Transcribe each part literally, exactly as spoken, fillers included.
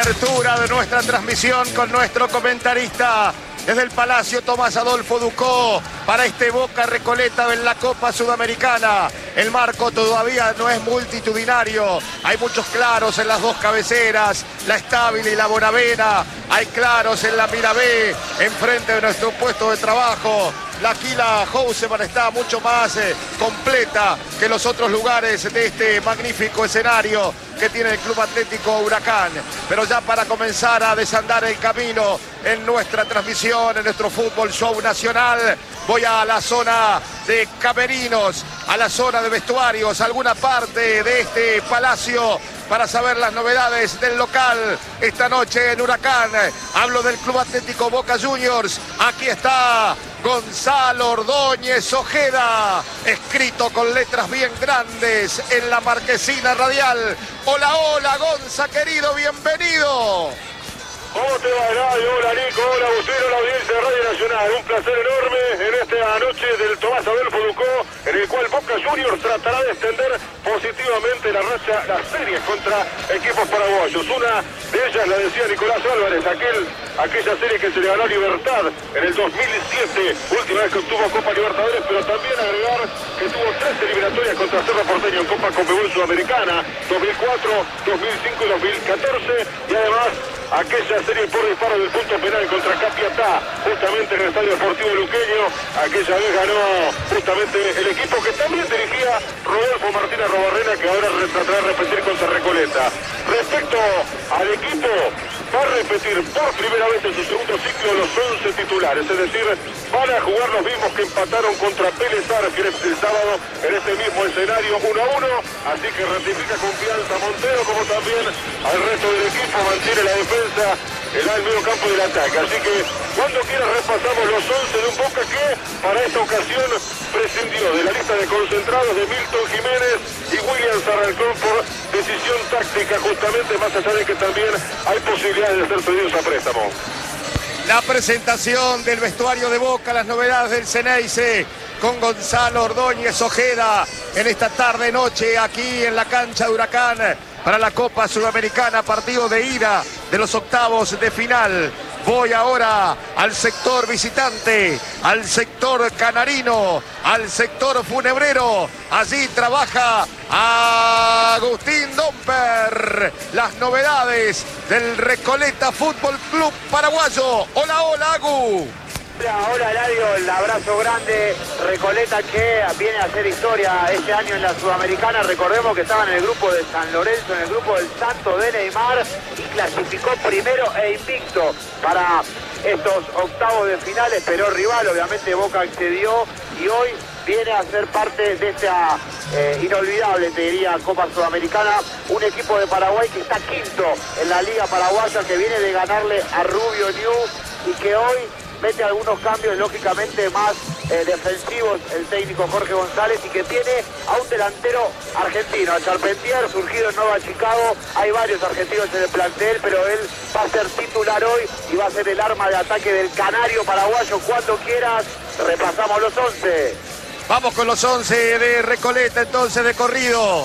apertura de nuestra transmisión con nuestro comentarista desde el Palacio Tomás Adolfo Ducó para este Boca Recoleta en la Copa Sudamericana. El marco todavía no es multitudinario, hay muchos claros en las dos cabeceras, la Estable y la Bonavena, hay claros en la Mirabé, enfrente de nuestro puesto de trabajo. La Aquila Houseman está mucho más eh, completa que los otros lugares de este magnífico escenario que tiene el Club Atlético Huracán. Pero ya para comenzar a desandar el camino en nuestra transmisión, en nuestro fútbol show nacional, voy a la zona de camerinos, a la zona de vestuarios, alguna parte de este palacio para saber las novedades del local esta noche en Huracán. Hablo del Club Atlético Boca Juniors. Aquí está Gonzalo Ordóñez Ojeda, escrito con letras bien grandes en la marquesina radial. Hola, hola, Gonza, querido, bienvenido. ¿Cómo te va, Eladio? Hola, Nico, hola, Agustín, la audiencia de Radio Nacional. Un placer enorme en esta noche del Tomás Adolfo Ducó, en el cual Boca Juniors tratará de extender positivamente la racha, las series contra equipos paraguayos. Una de ellas la decía Nicolás Álvarez, aquel, aquella serie que se le ganó a Libertad en el dos mil siete, última vez que obtuvo Copa Libertadores, pero también agregar que tuvo tres eliminatorias contra Cerro Porteño en Copa Conmebol Sudamericana, dos mil cuatro, dos mil cinco y dos mil catorce, y además aquella serie por disparo del punto penal contra Capiatá, justamente en el Estadio Deportivo Luqueño. Aquella vez ganó justamente el equipo que también dirigía Rodolfo Martínez Robarrena, que ahora tratará de repetir contra Recoleta. Respecto al equipo, va a repetir por primera vez en su segundo ciclo los once titulares, es decir, van a jugar los mismos que empataron contra Vélez Arfield el sábado en este mismo escenario uno a uno, así que ratifica confianza Montero, como también al resto del equipo, mantiene la defensa, el al medio campo del ataque, así que cuando quieras repasamos los once de un Boca que para esta ocasión prescindió de la lista de concentrados de Milton Jiménez y William Zarralcón por decisión táctica, justamente, más allá de que también hay posibilidades de ser pedidos a préstamo. La presentación del vestuario de Boca, las novedades del Ceneice con Gonzalo Ordóñez Ojeda en esta tarde-noche aquí en la cancha de Huracán para la Copa Sudamericana, partido de ida de los octavos de final. Voy ahora al sector visitante, al sector canarino, al sector funebrero. Allí trabaja Agustín Domper. Las novedades del Recoleta Fútbol Club Paraguayo. Hola, hola, Agu. Hola, Eladio, el abrazo grande. Recoleta que viene a hacer historia este año en la Sudamericana. Recordemos que estaban en el grupo de San Lorenzo, en el grupo del Santo de Neymar, y clasificó primero e invicto para estos octavos de final. Esperó rival, obviamente Boca accedió y hoy viene a ser parte de esta eh, inolvidable, te diría, Copa Sudamericana. Un equipo de Paraguay que está quinto en la Liga Paraguaya, que viene de ganarle a Rubio New y que hoy mete algunos cambios lógicamente más eh, defensivos el técnico Jorge González, y que tiene a un delantero argentino, a Charpentier, surgido en Nova Chicago. Hay varios argentinos en el plantel, pero él va a ser titular hoy y va a ser el arma de ataque del canario paraguayo. Cuando quieras, repasamos los once. Vamos con los once de Recoleta entonces de corrido.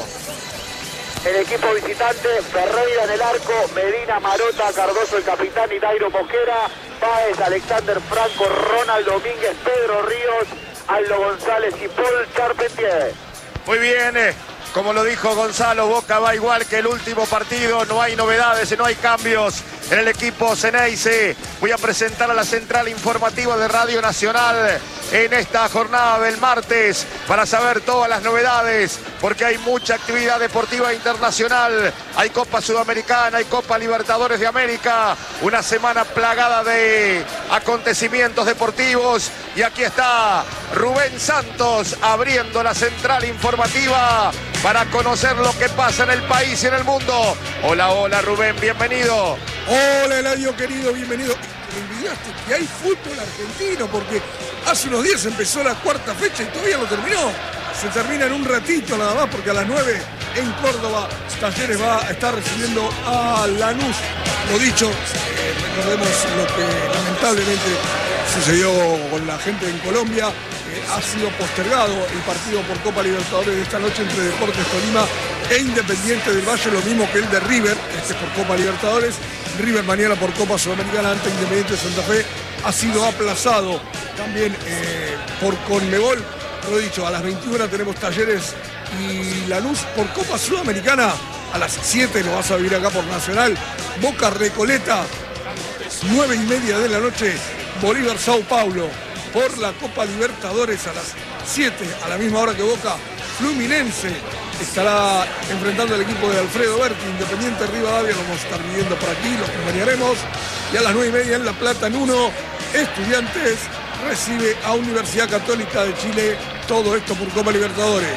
El equipo visitante: Ferreira en el arco, Medina, Marota, Cardoso el capitán y Dairo Mosquera, Páez, Alexander Franco, Ronald Domínguez, Pedro Ríos, Aldo González y Paul Charpentier. Muy bien, eh, como lo dijo Gonzalo, Boca va igual que el último partido, no hay novedades, no hay cambios en el equipo Ceneice. Voy a presentar a la central informativa de Radio Nacional en esta jornada del martes para saber todas las novedades, porque hay mucha actividad deportiva internacional. Hay Copa Sudamericana, hay Copa Libertadores de América, una semana plagada de acontecimientos deportivos, y aquí está Rubén Santos abriendo la central informativa para conocer lo que pasa en el país y en el mundo. Hola, hola Rubén, bienvenido. Hola Eladio querido, bienvenido. Me olvidaste que hay fútbol argentino, porque hace unos días empezó la cuarta fecha y todavía no terminó. Se termina en un ratito nada más, porque a las nueve en Córdoba Talleres va a estar recibiendo a Lanús. Lo dicho, eh, recordemos lo que lamentablemente sucedió con la gente en Colombia. Eh, ha sido postergado el partido por Copa Libertadores de esta noche entre Deportes Tolima e Independiente del Valle, lo mismo que el de River, este por Copa Libertadores. River mañana por Copa Sudamericana ante Independiente de Santa Fe ha sido aplazado también eh, por Conmebol. Lo he dicho, a las veintiuna tenemos Talleres y Lanús por Copa Sudamericana. A las siete lo vas a vivir acá por Nacional. Boca Recoleta, nueve y media de la noche. Bolívar Sao Paulo por la Copa Libertadores a las siete, a la misma hora que Boca. Fluminense estará enfrentando al equipo de Alfredo Berti. Independiente Rivadavia lo vamos a estar viviendo por aquí, lo acompañaremos. Y a las nueve y media en La Plata, en uno, Estudiantes recibe a Universidad Católica de Chile. Todo esto por Copa Libertadores.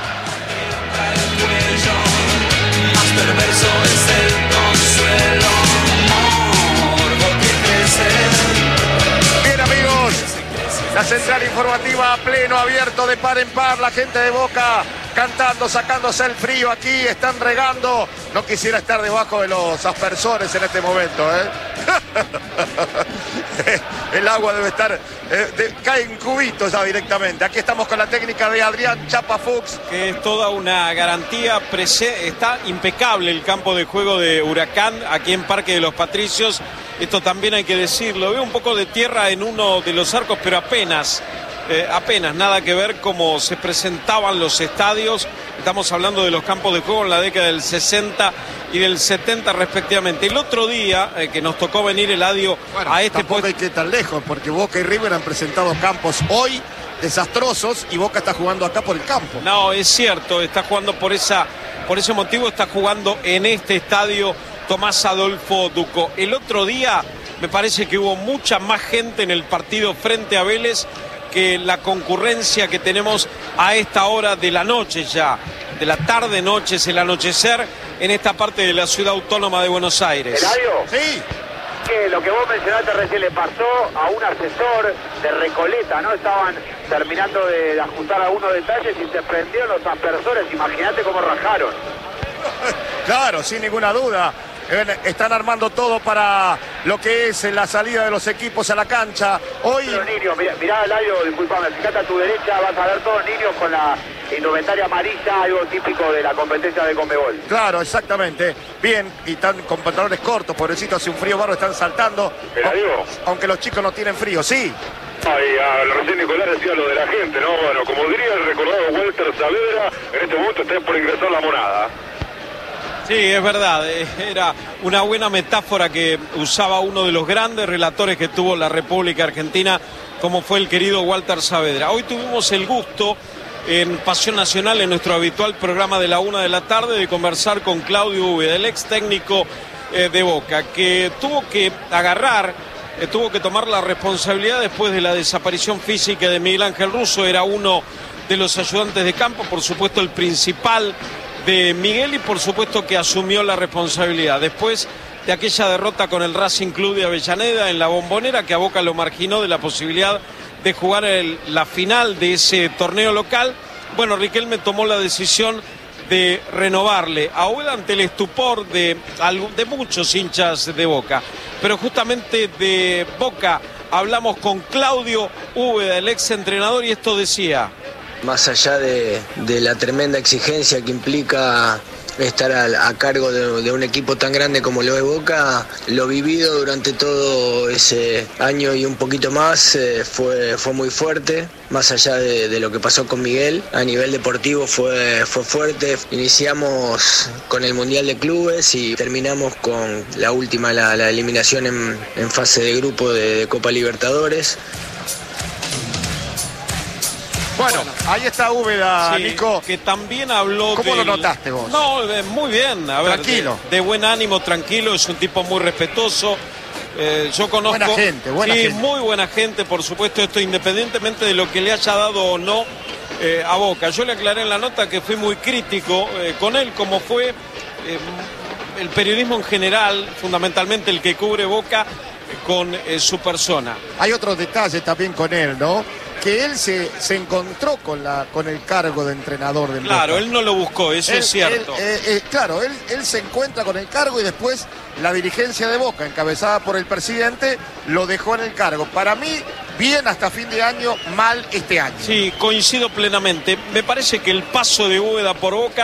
Perverso es el consuelo, morbo que crece. Bien, amigos, la central informativa a pleno abierto de par en par. La gente de Boca cantando, sacándose el frío aquí, están regando. No quisiera estar debajo de los aspersores en este momento, ¿eh? El agua debe estar, eh, de, cae en cubitos ya directamente. Aquí estamos con la técnica de Adrián Chapa Fuchs. Que es toda una garantía, está impecable el campo de juego de Huracán aquí en Parque de los Patricios. Esto también hay que decirlo, veo un poco de tierra en uno de los arcos, pero apenas, eh, apenas, nada que ver cómo se presentaban los estadios. Estamos hablando de los campos de juego en la década del sesenta y del setenta respectivamente. El otro día eh, que nos tocó venir Eladio bueno, a este tampoco puesto. hay que ir tan lejos, porque Boca y River han presentado campos hoy desastrosos y Boca está jugando acá por el campo. No, es cierto, está jugando por esa, por ese motivo, está jugando en este estadio Tomás Adolfo Ducó. El otro día me parece que hubo mucha más gente en el partido frente a Vélez que la concurrencia que tenemos a esta hora de la noche ya, de la tarde-noche, es el anochecer en esta parte de la ciudad autónoma de Buenos Aires. ¿Eladio? Sí. Que lo que vos mencionaste recién le pasó a un asesor de Recoleta, ¿no? Estaban terminando de ajustar algunos detalles y se prendieron los aspersores. Imagínate cómo rajaron. Claro, sin ninguna duda. Están armando todo para lo que es la salida de los equipos a la cancha. Hoy... Pero niños, mirá, mirá Eladio, disculpame, fíjate a tu derecha, vas a ver todos niños con la indumentaria amarilla, algo típico de la competencia de Conmebol. Claro, exactamente. Bien, y están con pantalones cortos, pobrecito, hace un frío barro, están saltando. Eladio. Aunque los chicos no tienen frío, sí. Ay, a, recién Nicolás decía lo de la gente, ¿no? Bueno, como diría el recordado Walter Saavedra, en este momento está por ingresar la monada. Sí, es verdad, era una buena metáfora que usaba uno de los grandes relatores que tuvo la República Argentina, como fue el querido Walter Saavedra. Hoy tuvimos el gusto en Pasión Nacional, en nuestro habitual programa de la una de la tarde, de conversar con Claudio Úbeda, el ex técnico eh, de Boca, que tuvo que agarrar, eh, tuvo que tomar la responsabilidad después de la desaparición física de Miguel Ángel Russo. Era uno de los ayudantes de campo, por supuesto el principal de Miguel, y por supuesto que asumió la responsabilidad después de aquella derrota con el Racing Club de Avellaneda en la Bombonera, que a Boca lo marginó de la posibilidad de jugar el, la final de ese torneo local. Bueno, Riquelme tomó la decisión de renovarle a Úbeda ante el estupor de, de muchos hinchas de Boca, pero justamente de Boca hablamos con Claudio Úbeda, el ex entrenador, y esto decía: más allá de, de la tremenda exigencia que implica estar a, a cargo de, de un equipo tan grande como lo es Boca, lo vivido durante todo ese año y un poquito más eh, fue, fue muy fuerte. Más allá de, de lo que pasó con Miguel, a nivel deportivo fue, fue fuerte. Iniciamos con el Mundial de Clubes y terminamos con la última, la, la eliminación en, en fase de grupo de, de Copa Libertadores. Bueno, ahí está Úbeda, sí, Nico. Que también habló. ¿Cómo del... lo notaste vos? No, muy bien. A ver, tranquilo. De, de buen ánimo, tranquilo, es un tipo muy respetuoso. Eh, yo conozco. Buena gente, buena sí, gente. muy buena gente, por supuesto, esto independientemente de lo que le haya dado o no eh, a Boca. Yo le aclaré en la nota que fui muy crítico eh, con él, como fue eh, el periodismo en general, fundamentalmente el que cubre Boca, eh, con eh, su persona. Hay otros detalles también con él, ¿no? Que él se, se encontró con, la, con el cargo de entrenador del Claro, Boca. él no lo buscó, eso Él- es cierto. él, eh, eh, claro, él, él se encuentra con el cargo y después la dirigencia de Boca, encabezada por el presidente, lo dejó en el cargo. Para mí, bien hasta fin de año, mal este año. Sí, coincido plenamente. Me parece que el paso de Úbeda por Boca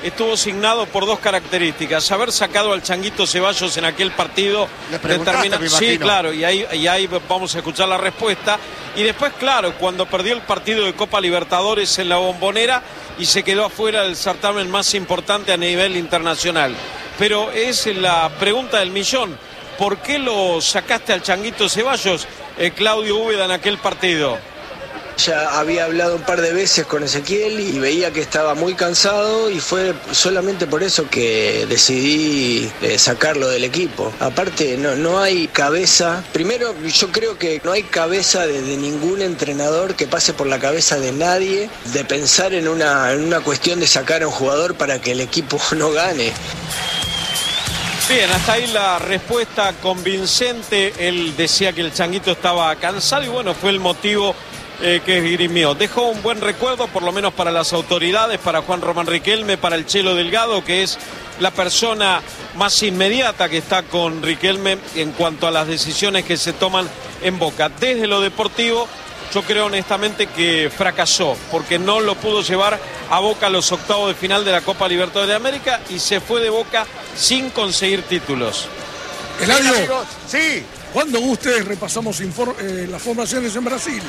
estuvo signado por dos características: haber sacado al Changuito Ceballos en aquel partido determina... Sí, claro, y ahí, y ahí vamos a escuchar la respuesta. Y después, claro, cuando perdió el partido de Copa Libertadores en la Bombonera y se quedó afuera del certamen más importante a nivel internacional. Pero es la pregunta del millón: ¿por qué lo sacaste al Changuito Ceballos, eh, Claudio Úbeda, en aquel partido? Ya había hablado un par de veces con Ezequiel y veía que estaba muy cansado, y fue solamente por eso que decidí eh, sacarlo del equipo. Aparte, no, no hay cabeza. Primero, yo creo que no hay cabeza de, de ningún entrenador que pase por la cabeza de nadie de pensar en una, en una cuestión de sacar a un jugador para que el equipo no gane. Bien, hasta ahí la respuesta convincente. Él decía que el Changuito estaba cansado y bueno, fue el motivo Eh, que esgrimió. Dejó un buen recuerdo, por lo menos para las autoridades, para Juan Román Riquelme, para el Chelo Delgado, que es la persona más inmediata que está con Riquelme en cuanto a las decisiones que se toman en Boca. Desde lo deportivo, yo creo honestamente que fracasó, porque no lo pudo llevar a Boca a los octavos de final de la Copa Libertadores de América y se fue de Boca sin conseguir títulos. Eladio, sí. Cuando ustedes repasamos eh, las formaciones en Brasil.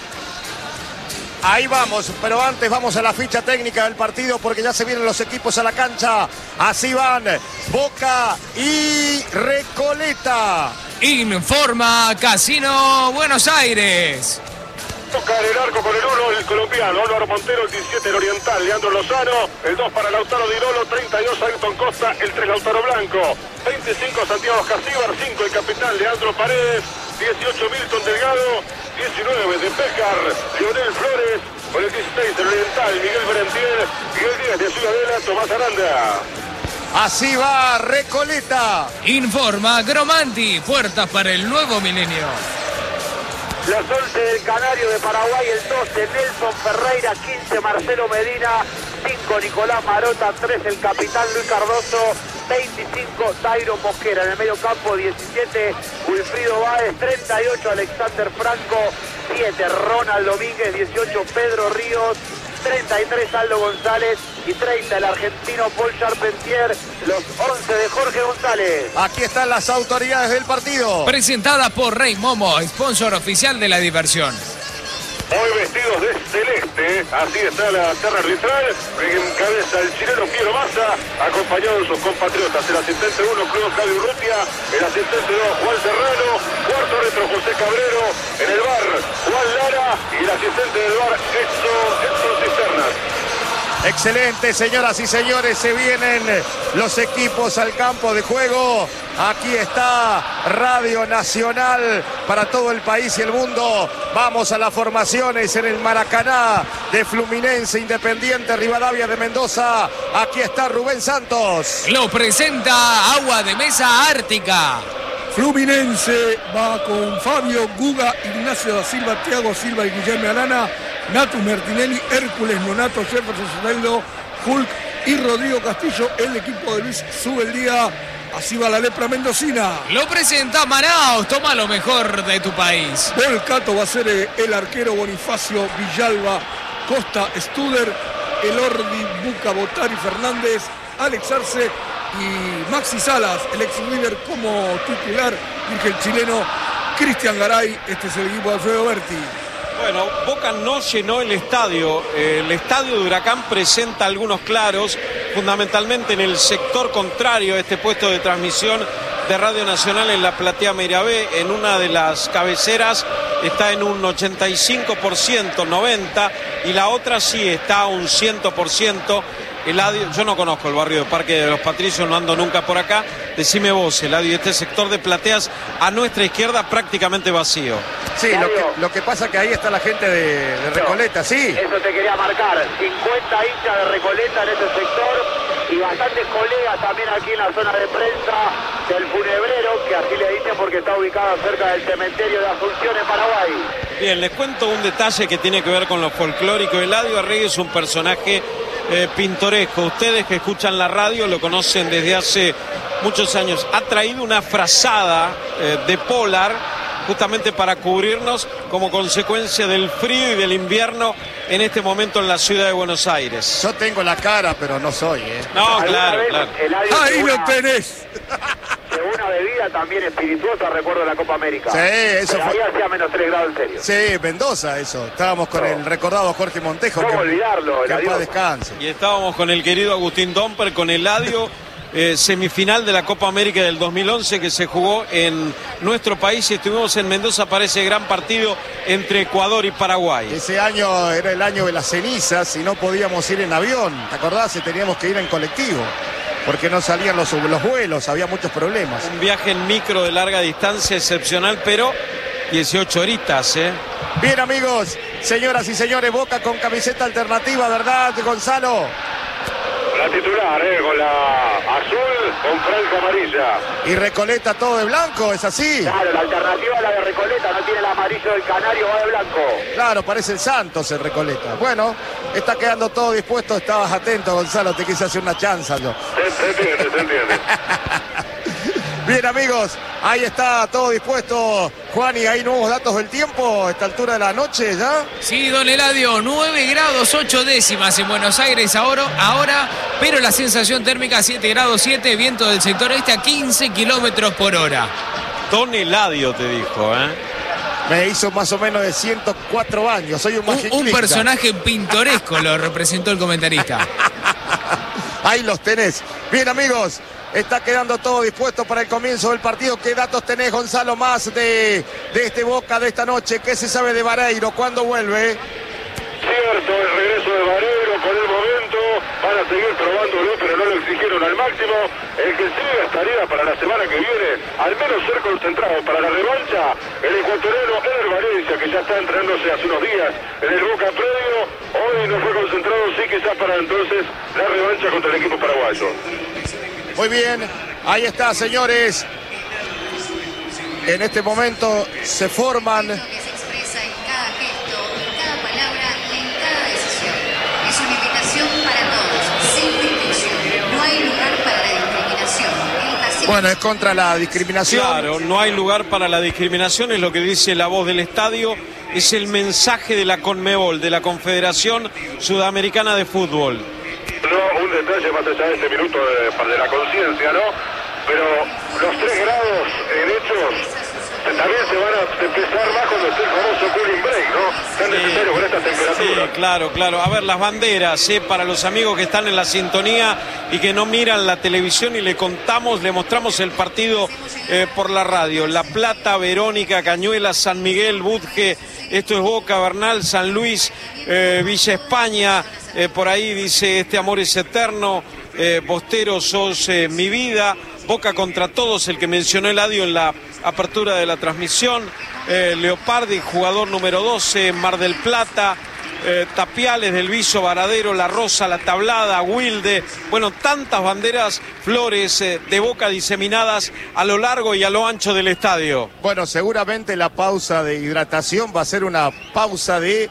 Ahí vamos, pero antes vamos a la ficha técnica del partido porque ya se vienen los equipos a la cancha. Así van Boca y Recoleta. Informa Casino Buenos Aires. Toca en el arco con el uno, el colombiano Álvaro Montero, el diecisiete, el oriental Leandro Lozano, el dos para Lautaro Di Lolo, treinta y dos Ayrton Costa, el tres Lautaro Blanco, veinticinco Santiago Casíbar, cinco el capitán Leandro Paredes, dieciocho Milton Delgado, diecinueve de Péjar, Lionel Flores, con el dieciséis el oriental Miguel Berentiel, Miguel Díaz de Ciudadela, Tomás Aranda. Así va Recoleta. Informa Gromanti, puertas para el nuevo milenio. Los once del Canario de Paraguay, el doce Nelson Ferreira, quince Marcelo Medina, cinco Nicolás Marota, tres el capitán Luis Cardoso, veinticinco Dairo Mosquera. En el medio campo diecisiete Wilfrido Báez, treinta y ocho Alexander Franco, siete Ronald Domínguez, dieciocho Pedro Ríos, treinta y tres Aldo González y treinta el argentino Paul Charpentier, los once de Jorge González. Aquí están las autoridades del partido. Presentada por Rey Momo, sponsor oficial de la diversión. Hoy vestidos de celeste, así está la terna arbitral, encabeza el chileno Piero Massa, acompañado de sus compatriotas, el asistente uno, Cruz Claudio Urrutia, el asistente dos, Juan Serrano, cuarto retro, José Cabrero, en el bar, Juan Lara, y el asistente del bar, Edson, Edson Cisternas. Excelente, señoras y señores, se vienen los equipos al campo de juego. Aquí está Radio Nacional para todo el país y el mundo. Vamos a las formaciones en el Maracaná de Fluminense, Independiente, Rivadavia de Mendoza. Aquí está Rubén Santos. Lo presenta Agua de Mesa Ártica. Fluminense va con Fabio, Guga, Ignacio da Silva, Thiago Silva y Guillermo Arana, Natus Martinelli, Hércules, Nonato, Jefferson Soteldo, Hulk y Rodrigo Castillo. El equipo de Luis sube el día. Así va la lepra mendocina. Lo presenta Manaos, toma lo mejor de tu país. Volcato va a ser el arquero, Bonifacio, Villalba, Costa, Studer, Elordi, Buca, Botari, Fernández, Alex Arce y Maxi Salas, el ex River como titular, dirige el chileno Cristian Garay. Este es el equipo de Alfredo Berti. Bueno, Boca no llenó el estadio. El estadio de Huracán presenta algunos claros, fundamentalmente en el sector contrario a este puesto de transmisión de Radio Nacional en la platea Meirabé. En una de las cabeceras está en un ochenta y cinco por ciento, noventa por ciento, y la otra sí está a un cien por ciento. Eladio, yo no conozco el barrio de Parque de los Patricios, no ando nunca por acá. Decime vos, Eladio, este sector de plateas a nuestra izquierda prácticamente vacío. Sí, lo que, lo que pasa que ahí está la gente de, de Recoleta, sí. Eso te quería marcar, cincuenta hinchas de Recoleta en ese sector y bastantes colegas también aquí en la zona de prensa del Funebrero, que así le dicen porque está ubicado cerca del cementerio de Asunción en Paraguay. Bien, les cuento un detalle que tiene que ver con lo folclórico. Eladio Arregui es un personaje Eh, pintoresco. Ustedes que escuchan la radio lo conocen desde hace muchos años. Ha traído una frazada eh, de Polar justamente para cubrirnos como consecuencia del frío y del invierno en este momento en la ciudad de Buenos Aires. Yo tengo la cara, pero no soy, ¿eh? No, claro, vez, claro. Ahí lo tenés. Llegó una bebida también espirituosa, recuerdo, de la Copa América. Sí, eso Pero fue. ahí hacía menos tres grados en serio. Sí, Mendoza, eso. Estábamos con No. el recordado Jorge Montejo. ¿Cómo que, olvidarlo, que en Eladio? paz descanse. Y estábamos con el querido Agustín Domper, con Eladio, eh, semifinal de la Copa América del dos mil once que se jugó en nuestro país y estuvimos en Mendoza para ese gran partido entre Ecuador y Paraguay. Ese año era el año de las cenizas y no podíamos ir en avión. ¿Te acordás? Y teníamos que ir en colectivo. Porque no salían los, los vuelos, había muchos problemas. Un viaje en micro de larga distancia excepcional, pero dieciocho horitas, ¿eh? Bien, amigos, señoras y señores, Boca con camiseta alternativa, ¿verdad, Gonzalo? La titular, eh, con la azul, con franja amarilla. Y Recoleta todo de blanco, ¿es así? Claro, la alternativa es la de Recoleta, no tiene el amarillo del Canario, va de blanco. Claro, parece el Santos el Recoleta. Bueno, está quedando todo dispuesto, estabas atento, Gonzalo, te quise hacer una chanza yo. Se, se entiende, se entiende. Bien, amigos, ahí está todo dispuesto. Juan, ¿y hay nuevos datos del tiempo a esta altura de la noche ya? Sí, don Eladio, nueve grados ocho décimas en Buenos Aires ahora, ahora, pero la sensación térmica siete grados siete, viento del sector este a quince kilómetros por hora. Don Eladio te dijo, ¿eh? Me hizo más o menos de ciento cuatro años, soy un Un, magiclista. un personaje pintoresco lo representó el comentarista. Ahí los tenés. Bien, amigos, está quedando todo dispuesto para el comienzo del partido. ¿Qué datos tenés, Gonzalo, más de, de este Boca de esta noche? ¿Qué se sabe de Vareiro? ¿Cuándo vuelve? Cierto, el regreso de Vareiro por el momento. Van a seguir probándolo, pero no lo exigieron al máximo. El que sigue estaría para la semana que viene, al menos ser concentrado para la revancha. El ecuatoriano Ener Valencia, que ya está entrenándose hace unos días en el Boca Previo. Hoy no fue concentrado, sí, quizás para entonces la revancha contra el equipo paraguayo. Muy bien, ahí está, señores. En este momento se forman. Que se expresa en cada gesto, en cada palabra, en cada decisión. Es una invitación para todos, sin distinción. No hay lugar para la discriminación. El racismo. Bueno, es contra la discriminación. Claro, no hay lugar para la discriminación, es lo que dice la voz del estadio, es el mensaje de la CONMEBOL, de la Confederación Sudamericana de Fútbol. No, un detalle más allá de este minuto de, de la conciencia, ¿no? Pero los tres grados en hechos también se van a empezar más cuando esté el famoso cooling break, ¿no? Tan necesario con estas temperaturas. Sí, claro, claro. A ver, las banderas, ¿eh? Para los amigos que están en la sintonía y que no miran la televisión y le contamos, le mostramos el partido eh, por la radio. La Plata, Verónica, Cañuelas, San Miguel, Budge, esto es Boca, Bernal, San Luis, eh, Villa España, eh, por ahí dice Este amor es eterno, eh, Bostero, sos eh, mi vida, Boca contra todos, el que mencionó Eladio en la apertura de la transmisión, eh, Leopardi, jugador número doce, Mar del Plata, eh, Tapiales, Del Viso, Varadero, La Rosa, La Tablada, Wilde, bueno, tantas banderas, flores eh, de Boca diseminadas a lo largo y a lo ancho del estadio. Bueno, seguramente la pausa de hidratación va a ser una pausa de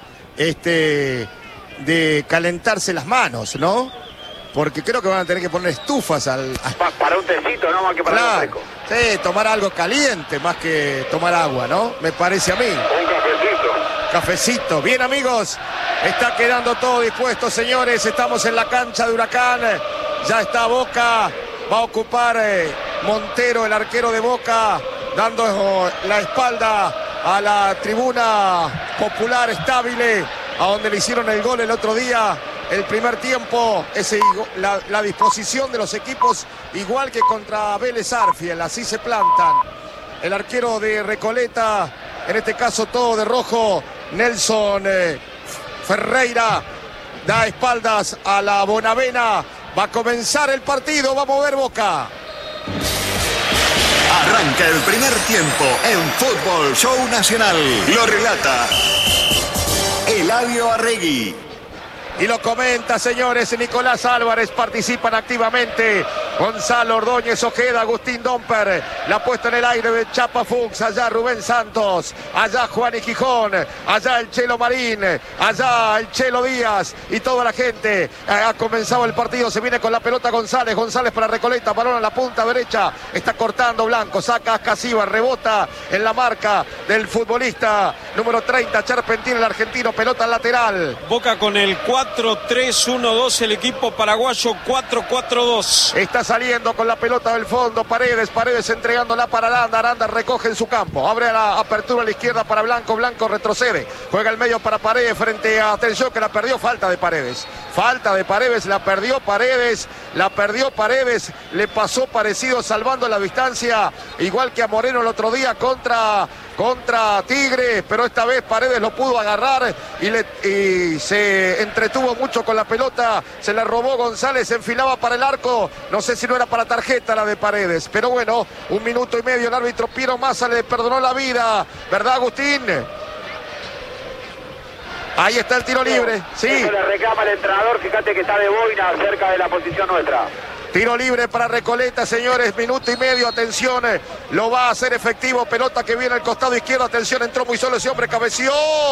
este de calentarse las manos, ¿no? Porque creo que van a tener que poner estufas al... al... Pa- para un tecito, no más que para Claro. algo fresco. Sí, tomar algo caliente más que tomar agua, ¿no? Me parece a mí. Un cafecito. Cafecito. Bien, amigos, está quedando todo dispuesto, señores. Estamos en la cancha de Huracán. Ya está Boca. Va a ocupar eh, Montero, el arquero de Boca, dando eh, la espalda a la tribuna popular estable, a donde le hicieron el gol el otro día. El primer tiempo, ese, la, la disposición de los equipos, igual que contra Vélez Arfiel, así se plantan. El arquero de Recoleta, en este caso todo de rojo, Nelson eh, Ferreira, da espaldas a la Bonavena. Va a comenzar el partido, va a mover Boca. Arranca el primer tiempo en Fútbol Show Nacional. Lo relata Eladio Arregui. Y lo comenta, señores, Nicolás Álvarez. Participan activamente Gonzalo Ordóñez Ojeda, Agustín Domper, la puesta en el aire de Chapa Fuchs, allá Rubén Santos, allá Juan y Gijón, allá el Chelo Marín, allá el Chelo Díaz y toda la gente. Ha comenzado el partido, se viene con la pelota González, González para Recoleta, balón a la punta derecha, está cortando Blanco, saca a Casiva, rebota en la marca del futbolista número treinta, Charpentier, el argentino, pelota lateral. Boca con el cuatro tres uno dos, el equipo paraguayo cuatro cuatro dos. Está saliendo con la pelota del fondo, Paredes, Paredes entregándola para Aranda, Aranda recoge en su campo, abre la apertura a la izquierda para Blanco, Blanco retrocede, juega el medio para Paredes frente a Atención que la perdió, falta de Paredes, falta de Paredes, la perdió Paredes, la perdió Paredes, le pasó parecido salvando la distancia, igual que a Moreno el otro día contra... contra Tigre, pero esta vez Paredes lo pudo agarrar y, le, y se entretuvo mucho con la pelota, se la robó González, se enfilaba para el arco, no sé si no era para tarjeta la de Paredes, pero bueno, un minuto y medio, el árbitro Piero Massa le perdonó la vida, ¿verdad, Agustín? Ahí está el tiro libre, sí. Eso le reclama el entrenador, fíjate que está de boina cerca de la posición nuestra. Tiro libre para Recoleta, señores, minuto y medio, atención, lo va a hacer efectivo, pelota que viene al costado izquierdo, atención, entró muy solo ese hombre, cabeció,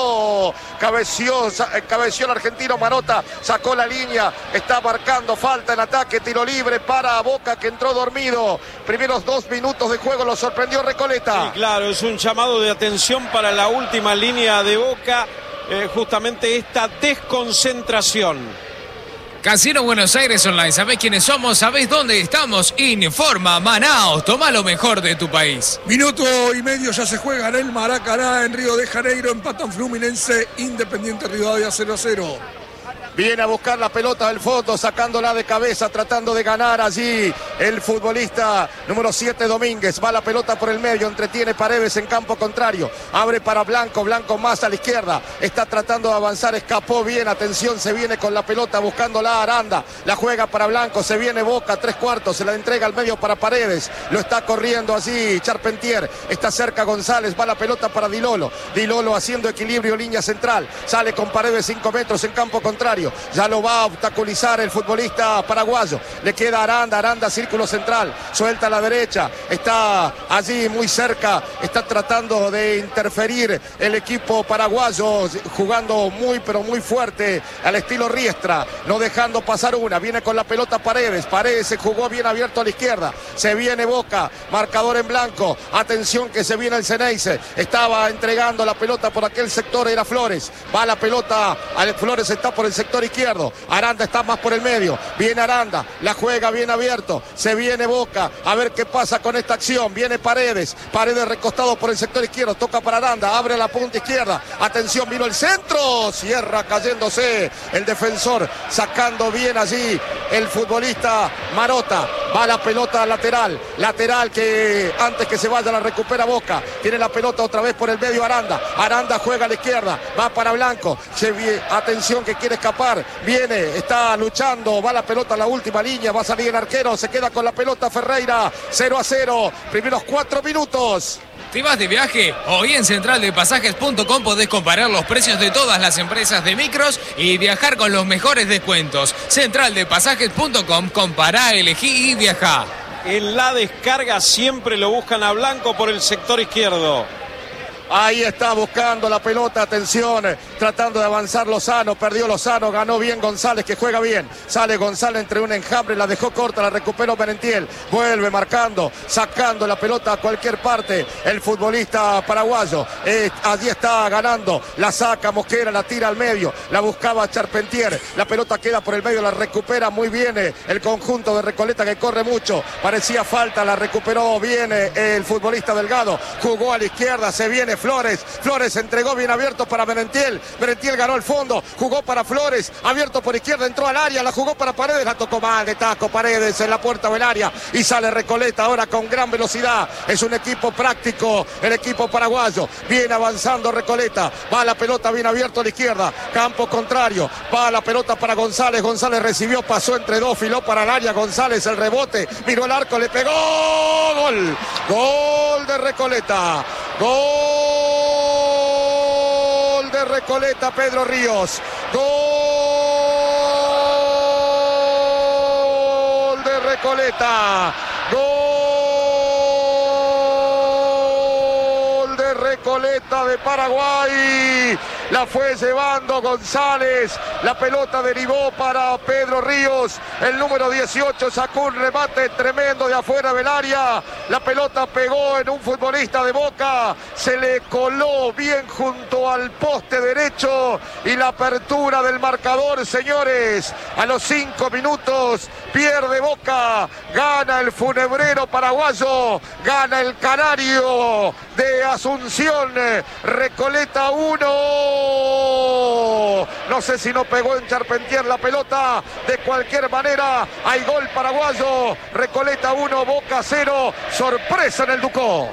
cabeció, cabeció el argentino Marota, sacó la línea, está marcando falta en ataque, tiro libre para Boca que entró dormido, primeros dos minutos de juego, lo sorprendió Recoleta. Sí, claro, es un llamado de atención para la última línea de Boca, eh, justamente esta desconcentración. Casino Buenos Aires Online, ¿sabés quiénes somos? ¿Sabés dónde estamos? Informa Manaos, toma lo mejor de tu país. Minuto y medio ya se juega en el Maracaná, en Río de Janeiro, empatan Fluminense, Independiente Rivadavia cero a cero. Viene a buscar la pelota del fondo, sacándola de cabeza, tratando de ganar allí el futbolista número siete, Domínguez. Va la pelota por el medio, entretiene Paredes en campo contrario. Abre para Blanco, Blanco más a la izquierda. Está tratando de avanzar, escapó bien. Atención, se viene con la pelota buscándola Aranda. La juega para Blanco, se viene Boca, tres cuartos. Se la entrega al medio para Paredes. Lo está corriendo allí Charpentier. Está cerca González, va la pelota para Dilolo. Dilolo haciendo equilibrio, línea central. Sale con Paredes cinco metros en campo contrario. Ya lo va a obstaculizar el futbolista paraguayo. Le queda Aranda, Aranda círculo central. Suelta a la derecha. Está allí muy cerca. Está tratando de interferir el equipo paraguayo. Jugando muy pero muy fuerte al estilo Riestra. No dejando pasar una. Viene con la pelota Paredes. Paredes se jugó bien abierto a la izquierda. Se viene Boca. Marcador en blanco. Atención que se viene el Ceneice. Estaba entregando la pelota por aquel sector. Era Flores. Va la pelota. Flores está por el sector izquierdo, Aranda está más por el medio, viene Aranda, la juega bien abierto, se viene Boca, a ver qué pasa con esta acción, viene Paredes, Paredes recostado por el sector izquierdo, toca para Aranda, abre la punta izquierda, atención, vino el centro, cierra cayéndose el defensor, sacando bien allí el futbolista Marota, va la pelota lateral, lateral que antes que se vaya la recupera Boca, tiene la pelota otra vez por el medio Aranda, Aranda juega a la izquierda, va para Blanco, se viene, atención que quiere escapar, viene, está luchando, va la pelota a la última línea, va a salir el arquero, se queda con la pelota Ferreira, cero a cero, primeros cuatro minutos. ¿Te vas de viaje? Hoy en central de pasajes punto com podés comparar los precios de todas las empresas de micros y viajar con los mejores descuentos. central de pasajes punto com, compará, elegí y viajá. En la descarga siempre lo buscan a Blanco por el sector izquierdo. Ahí está buscando la pelota, atención, tratando de avanzar Lozano, perdió Lozano, ganó bien González que juega bien, sale González entre un enjambre, la dejó corta, la recuperó Merentiel, vuelve marcando, sacando la pelota a cualquier parte, el futbolista paraguayo, eh, allí está ganando, la saca Mosquera, la tira al medio, la buscaba Charpentier, la pelota queda por el medio, la recupera muy bien eh, el conjunto de Recoleta que corre mucho, parecía falta, la recuperó bien eh, el futbolista Delgado, jugó a la izquierda, se viene Flores, Flores entregó bien abierto para Merentiel, Merentiel ganó el fondo, jugó para Flores, abierto por izquierda, entró al área, la jugó para Paredes, la tocó mal de taco Paredes en la puerta del área y sale Recoleta ahora con gran velocidad, es un equipo práctico, el equipo paraguayo, viene avanzando Recoleta, va la pelota bien abierto a la izquierda, campo contrario, va la pelota para González, González recibió, pasó entre dos, filó para el área, González el rebote, miró el arco, le pegó, gol, gol de Recoleta, gol de Recoleta, Pedro Ríos, gol de Recoleta. Gol de Recoleta de Paraguay. La fue llevando González. La pelota derivó para Pedro Ríos. El número dieciocho sacó un remate tremendo de afuera del área. La pelota pegó en un futbolista de Boca. Se le coló bien junto al poste derecho. Y la apertura del marcador, señores. A los cinco minutos pierde Boca. Gana el funebrero paraguayo. Gana el canario de Asunción. Recoleta uno. No sé si no pegó en Charpentier la pelota. De cualquier manera hay gol paraguayo. Recoleta uno, Boca cero. Sorpresa en el Ducó.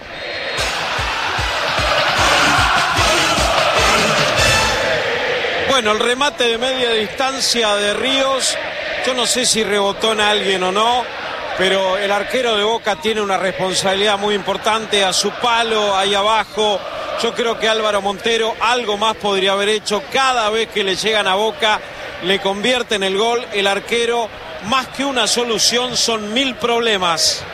Bueno, el remate de media distancia de Ríos, yo no sé si rebotó en alguien o no, pero el arquero de Boca tiene una responsabilidad muy importante a su palo, ahí abajo. Yo creo que Álvaro Montero algo más podría haber hecho. Cada vez que le llegan a Boca, le convierte en el gol. El arquero, más que una solución, son mil problemas.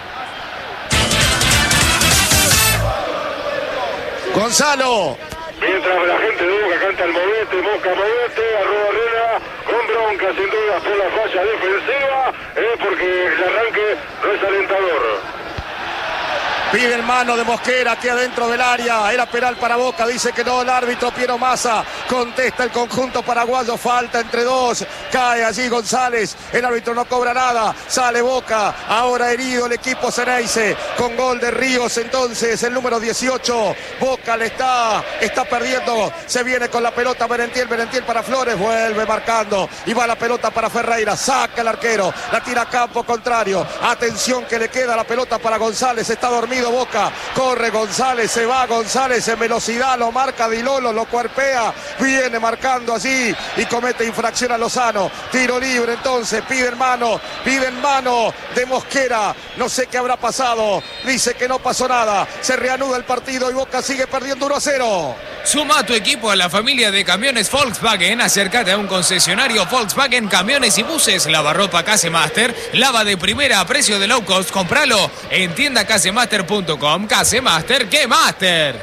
Gonzalo. Mientras la gente de Boca canta el movete, Boca movete, arroba Arena, con bronca sin duda por la falla defensiva, eh, porque el arranque no es alentador. Pide el mano de Mosquera aquí adentro del área. Era penal para Boca. Dice que no el árbitro Piero Massa. Contesta el conjunto paraguayo. Falta entre dos. Cae allí González. El árbitro no cobra nada. Sale Boca. Ahora herido el equipo Ceneice. Con gol de Ríos entonces. El número dieciocho. Boca le está, está perdiendo. Se viene con la pelota Merentiel. Merentiel para Flores. Vuelve marcando. Y va la pelota para Ferreira. Saca el arquero. La tira a campo contrario. Atención que le queda la pelota para González. Está dormido Boca, corre González, se va González en velocidad, lo marca Di Lolo, lo cuerpea, viene marcando allí y comete infracción a Lozano. Tiro libre entonces, piden mano, piden mano de Mosquera, no sé qué habrá pasado, dice que no pasó nada, se reanuda el partido y Boca sigue perdiendo uno a cero. Suma a tu equipo a la familia de camiones Volkswagen. Acércate a un concesionario Volkswagen Camiones y Buses. Lavarropa Casemaster. Lava de primera a precio de low cost. Compralo en tienda casemaster punto com. Casemaster, ¡qué master!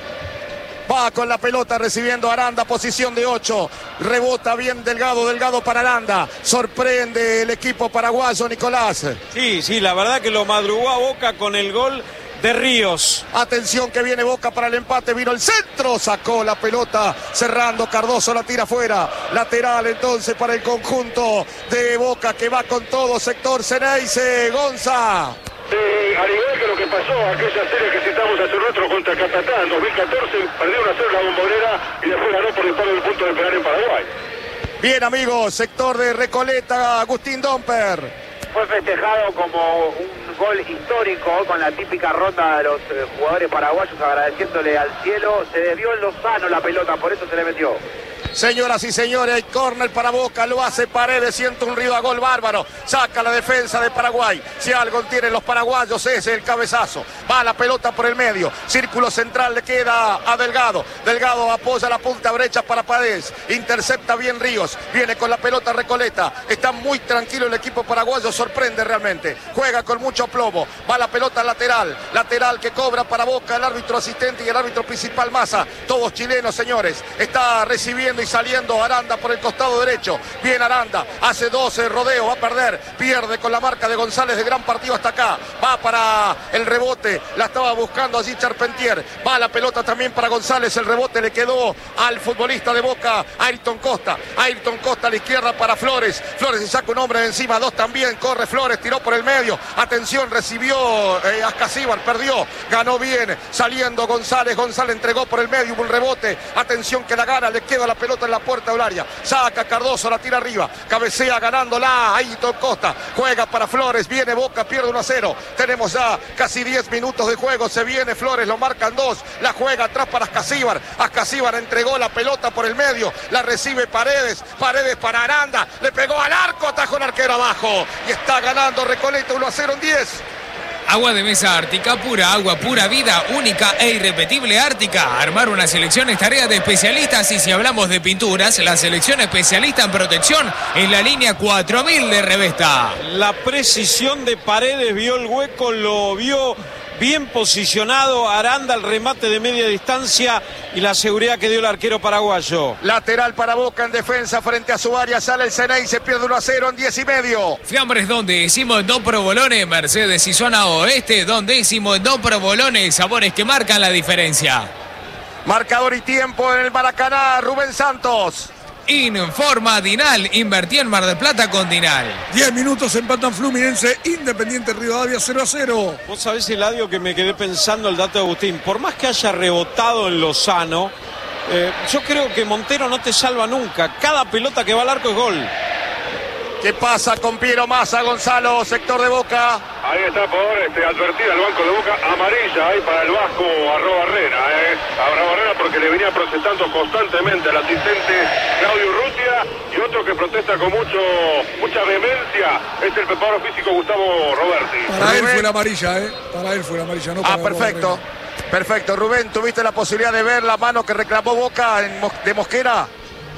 Va con la pelota recibiendo Aranda, posición de ocho. Rebota bien Delgado, Delgado para Aranda. Sorprende el equipo paraguayo, Nicolás. Sí, sí, la verdad que lo madrugó a Boca con el gol de Ríos. Atención que viene Boca para el empate, vino el centro, sacó la pelota, cerrando Cardoso, la tira fuera, lateral entonces para el conjunto de Boca que va con todo, sector Ceneice, Gonza. Eh, al igual que lo que pasó aquella serie que citamos hace otro contra Catatá en dos mil catorce, perdió una cero la Bombonera y después ganó por el palo del punto de penal en Paraguay. Bien amigos, sector de Recoleta, Agustín Domper. Fue festejado como un gol histórico con la típica ronda de los eh, jugadores paraguayos agradeciéndole al cielo. Se desvió en Lozano la pelota, por eso se le metió. Señoras y señores, hay córner para Boca, lo hace Paredes, siente un ruido a gol bárbaro, saca la defensa de Paraguay, si algo tienen los paraguayos es el cabezazo, va la pelota por el medio, círculo central le queda a Delgado, Delgado apoya la punta derecha para Paredes, intercepta bien Ríos, viene con la pelota Recoleta, está muy tranquilo el equipo paraguayo, sorprende realmente, juega con mucho plomo, va la pelota lateral, lateral que cobra para Boca el árbitro asistente y el árbitro principal Massa, todos chilenos señores, está recibiendo y saliendo Aranda por el costado derecho. Bien Aranda, hace doce rodeo, va a perder, pierde con la marca de González de gran partido hasta acá. Va para el rebote, la estaba buscando allí Charpentier. Va la pelota también para González, el rebote le quedó al futbolista de Boca, Ayrton Costa. Ayrton Costa a la izquierda para Flores. Flores se saca un hombre de encima, dos también, corre Flores, tiró por el medio. Atención, recibió eh, Ascasíbar, perdió, ganó bien, saliendo González, González entregó por el medio, hubo un rebote. Atención que la gana, le queda la pelota en la puerta del área, saca Cardoso, la tira arriba, cabecea ganándola, Ayrton Costa, juega para Flores, viene Boca, pierde uno a cero, tenemos ya casi diez minutos de juego, se viene Flores, lo marcan dos, la juega atrás para Ascasíbar, Ascasíbar entregó la pelota por el medio, la recibe Paredes, Paredes para Aranda, le pegó al arco, atajó el arquero abajo, y está ganando Recoleta uno a cero en diez. Agua de mesa Ártica, pura agua, pura vida, única e irrepetible Ártica. Armar una selección es tarea de especialistas y si hablamos de pinturas, la selección especialista en protección es la línea cuatro mil de Revesta. La precisión de Paredes, vio el hueco, lo vio bien posicionado. Aranda, el remate de media distancia y la seguridad que dio el arquero paraguayo. Lateral para Boca en defensa frente a su área. Sale el Ceney, se pierde uno a cero en diez y medio. Fiambres donde decimos no provolones, Mercedes y zona oeste, donde decimos no provolones, sabores que marcan la diferencia. Marcador y tiempo en el Maracaná, Rubén Santos. Informa Dinal, invertí en Mar del Plata con Dinal. diez minutos empatan Fluminense, Independiente Rivadavia cero a cero. Vos sabés, Eladio, que me quedé pensando el dato de Agustín. Por más que haya rebotado en Lozano, eh, yo creo que Montero no te salva nunca. Cada pelota que va al arco es gol. ¿Qué pasa con Piero Massa, Gonzalo, sector de Boca? Ahí está por este, advertida al banco de Boca, amarilla ahí para el vasco Arroba Barrera, eh. Arroba Barrera porque le venía protestando constantemente al asistente Claudio Urrutia, y otro que protesta con mucho mucha vehemencia es el preparador físico Gustavo Roberti. Para Rubén. Él fue la amarilla, ¿eh? Para él fue la amarilla, no para Ah, perfecto. Perfecto. Rubén, ¿tuviste la posibilidad de ver la mano que reclamó Boca en Mos de Mosquera?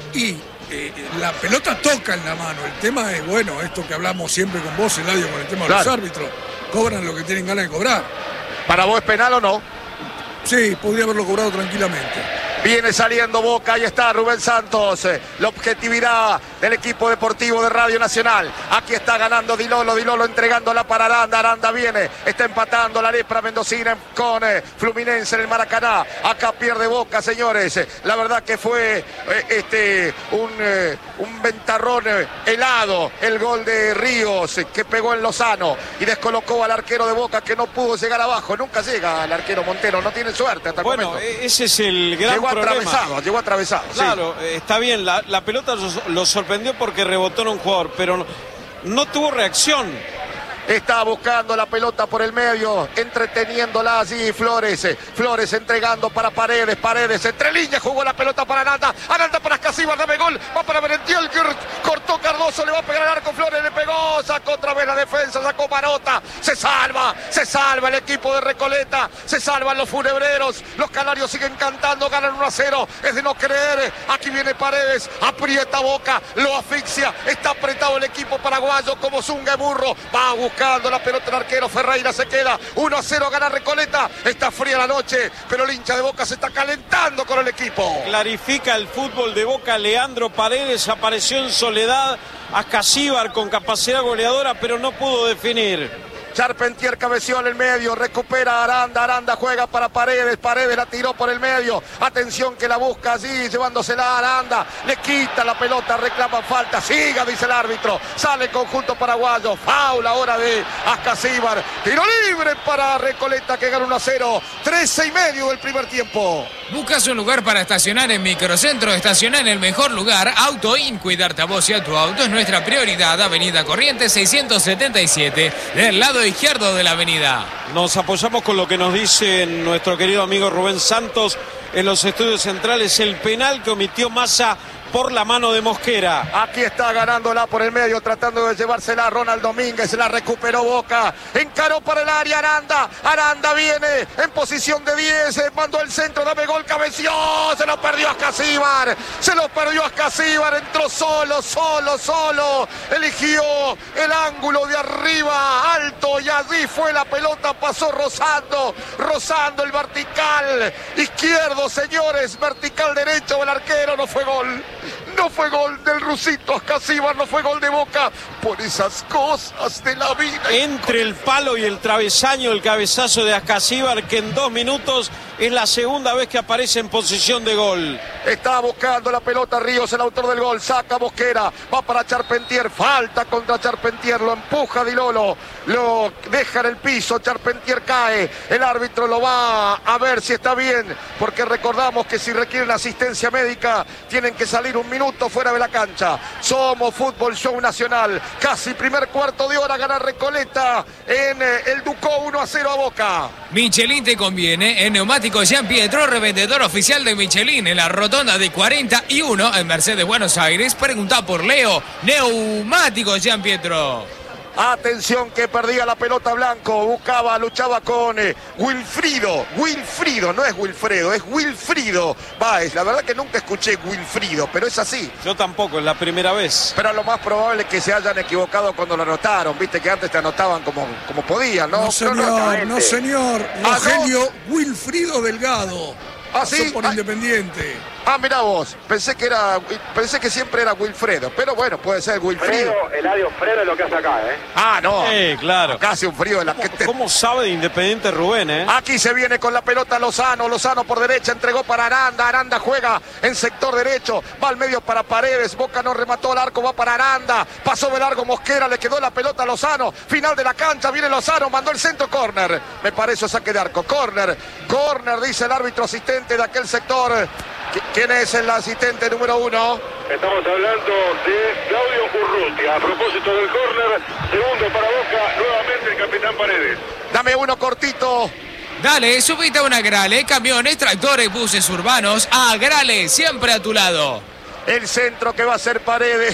Y eh, la pelota toca en la mano. El tema es, bueno, esto que hablamos siempre con vos, Eladio, con el tema claro. de los árbitros. Cobran lo que tienen ganas de cobrar. ¿Para vos es penal o no? Sí, podría haberlo cobrado tranquilamente. Viene saliendo Boca, ahí está Rubén Santos, la objetividad del equipo deportivo de Radio Nacional. Aquí está ganando Di Lolo, Di Lolo entregándola para Aranda, Aranda viene, está empatando la lepra mendocina con eh, Fluminense en el Maracaná. Acá pierde Boca, señores. La verdad que fue eh, este un, eh, un ventarrón eh, helado el gol de Ríos, eh, que pegó en Lozano y descolocó al arquero de Boca, que no pudo llegar abajo. Nunca llega al arquero Montero, no tiene suerte hasta el bueno, momento. Bueno, ese es el gran Llegó problema. atravesado, llegó atravesado. Claro, sí. eh, está bien, la, la pelota lo sorprendió porque rebotó en un jugador, pero no, no tuvo reacción. Está buscando la pelota por el medio, entreteniéndola allí Flores. Flores entregando para Paredes, Paredes entre líneas, jugó la pelota para Aranda, Aranda para Escasíbar, dame gol, va para Merentiel, que cortó Cardoso, le va a pegar al arco, Flores le pegó, sacó otra vez la defensa, sacó Marota, se salva, se salva el equipo de Recoleta, se salvan los funebreros, los canarios siguen cantando, ganan uno a cero, es de no creer, aquí viene Paredes, aprieta Boca, lo asfixia, está apretado el equipo paraguayo como Zunga Burro, va a buscar la pelota el arquero, Ferreira se queda, uno a cero gana Recoleta, está fría la noche, pero el hincha de Boca se está calentando con el equipo. Clarifica el fútbol de Boca, Leandro Paredes apareció en soledad, Escasíbar con capacidad goleadora, pero no pudo definir. Charpentier cabeció en el medio, recupera Aranda, Aranda juega para Paredes, Paredes la tiró por el medio, atención que la busca allí, llevándosela a Aranda, le quita la pelota, reclama falta, siga, dice el árbitro, sale el conjunto paraguayo, faul ahora de Escasíbar, tiro libre para Recoleta que gana uno a cero, trece y medio del primer tiempo. ¿Buscas un lugar para estacionar en Microcentro? Estacionar en el mejor lugar, AutoIn, cuidarte a vos y a tu auto es nuestra prioridad, Avenida Corrientes seiscientos setenta y siete, del lado izquierdo de la avenida. Nos apoyamos con lo que nos dice nuestro querido amigo Rubén Santos en los estudios centrales, el penal que omitió Massa por la mano de Mosquera. Aquí está ganándola por el medio, tratando de llevársela Ronald Domínguez, la recuperó Boca, encaró para el área Aranda, Aranda viene en posición de diez, mandó el centro, dame gol, cabeció, se lo perdió a Escasíbar, se lo perdió a Escasíbar, entró solo, solo, solo, eligió el ángulo de arriba, alto, y allí fue la pelota, pasó rozando, rozando el vertical izquierdo, señores, vertical derecho, el arquero, no fue gol. No fue gol del rusito Escasíbar, no fue gol de Boca, por esas cosas de la vida. Entre el palo y el travesaño, el cabezazo de Escasíbar, que en dos minutos es la segunda vez que aparece en posición de gol. Está buscando la pelota Ríos, el autor del gol, saca Mosquera, va para Charpentier, falta contra Charpentier, lo empuja Di Lolo, lo deja en el piso, Charpentier cae, el árbitro lo va a ver si está bien, porque recordamos que si requieren asistencia médica, tienen que salir un minuto fuera de la cancha. Somos Fútbol Show Nacional, casi primer cuarto de hora, gana Recoleta en el Ducó uno a cero a Boca. Michelin te conviene, en Neumáticos Jean Pietro, revendedor oficial de Michelin, en la rotonda de cuarenta y uno en Mercedes, Buenos Aires. Pregunta por Leo, Neumáticos Jean Pietro. Atención que perdía la pelota Blanco, buscaba, luchaba con eh, Wilfrido, Wilfrido, no es Wilfredo, es Wilfrido Báez. La verdad que nunca escuché Wilfrido, pero es así. Yo tampoco, es la primera vez. Pero lo más probable es que se hayan equivocado cuando lo anotaron, viste que antes te anotaban como, como podían, ¿no? No señor, no señor, Rogelio Wilfrido Delgado. ¿Ah, sí? Por ah, Independiente. Ah, mirá vos, pensé que era, pensé que siempre era Wilfredo, pero bueno, puede ser Wilfrido. Fredo, Eladio Fredo es lo que hace acá, ¿eh? Ah, no. Sí, claro. Acá hace un frío de la que te... ¿Cómo sabe de Independiente Rubén, eh? Aquí se viene con la pelota Lozano, Lozano por derecha, entregó para Aranda, Aranda juega en sector derecho, va al medio para Paredes, Boca no remató al arco, va para Aranda, pasó de largo Mosquera, le quedó la pelota a Lozano, final de la cancha, viene Lozano, mandó el centro, córner, me parece saque de arco, córner, córner, dice el árbitro asistente de aquel sector. ¿Quién es el asistente número uno? Estamos hablando de Claudio Urrutia. A propósito del córner, segundo para Boca, nuevamente el capitán Paredes. Dame uno cortito. Dale, subite a una Grale, camiones, tractores, buses urbanos. A Grale, siempre a tu lado. El centro que va a ser Paredes.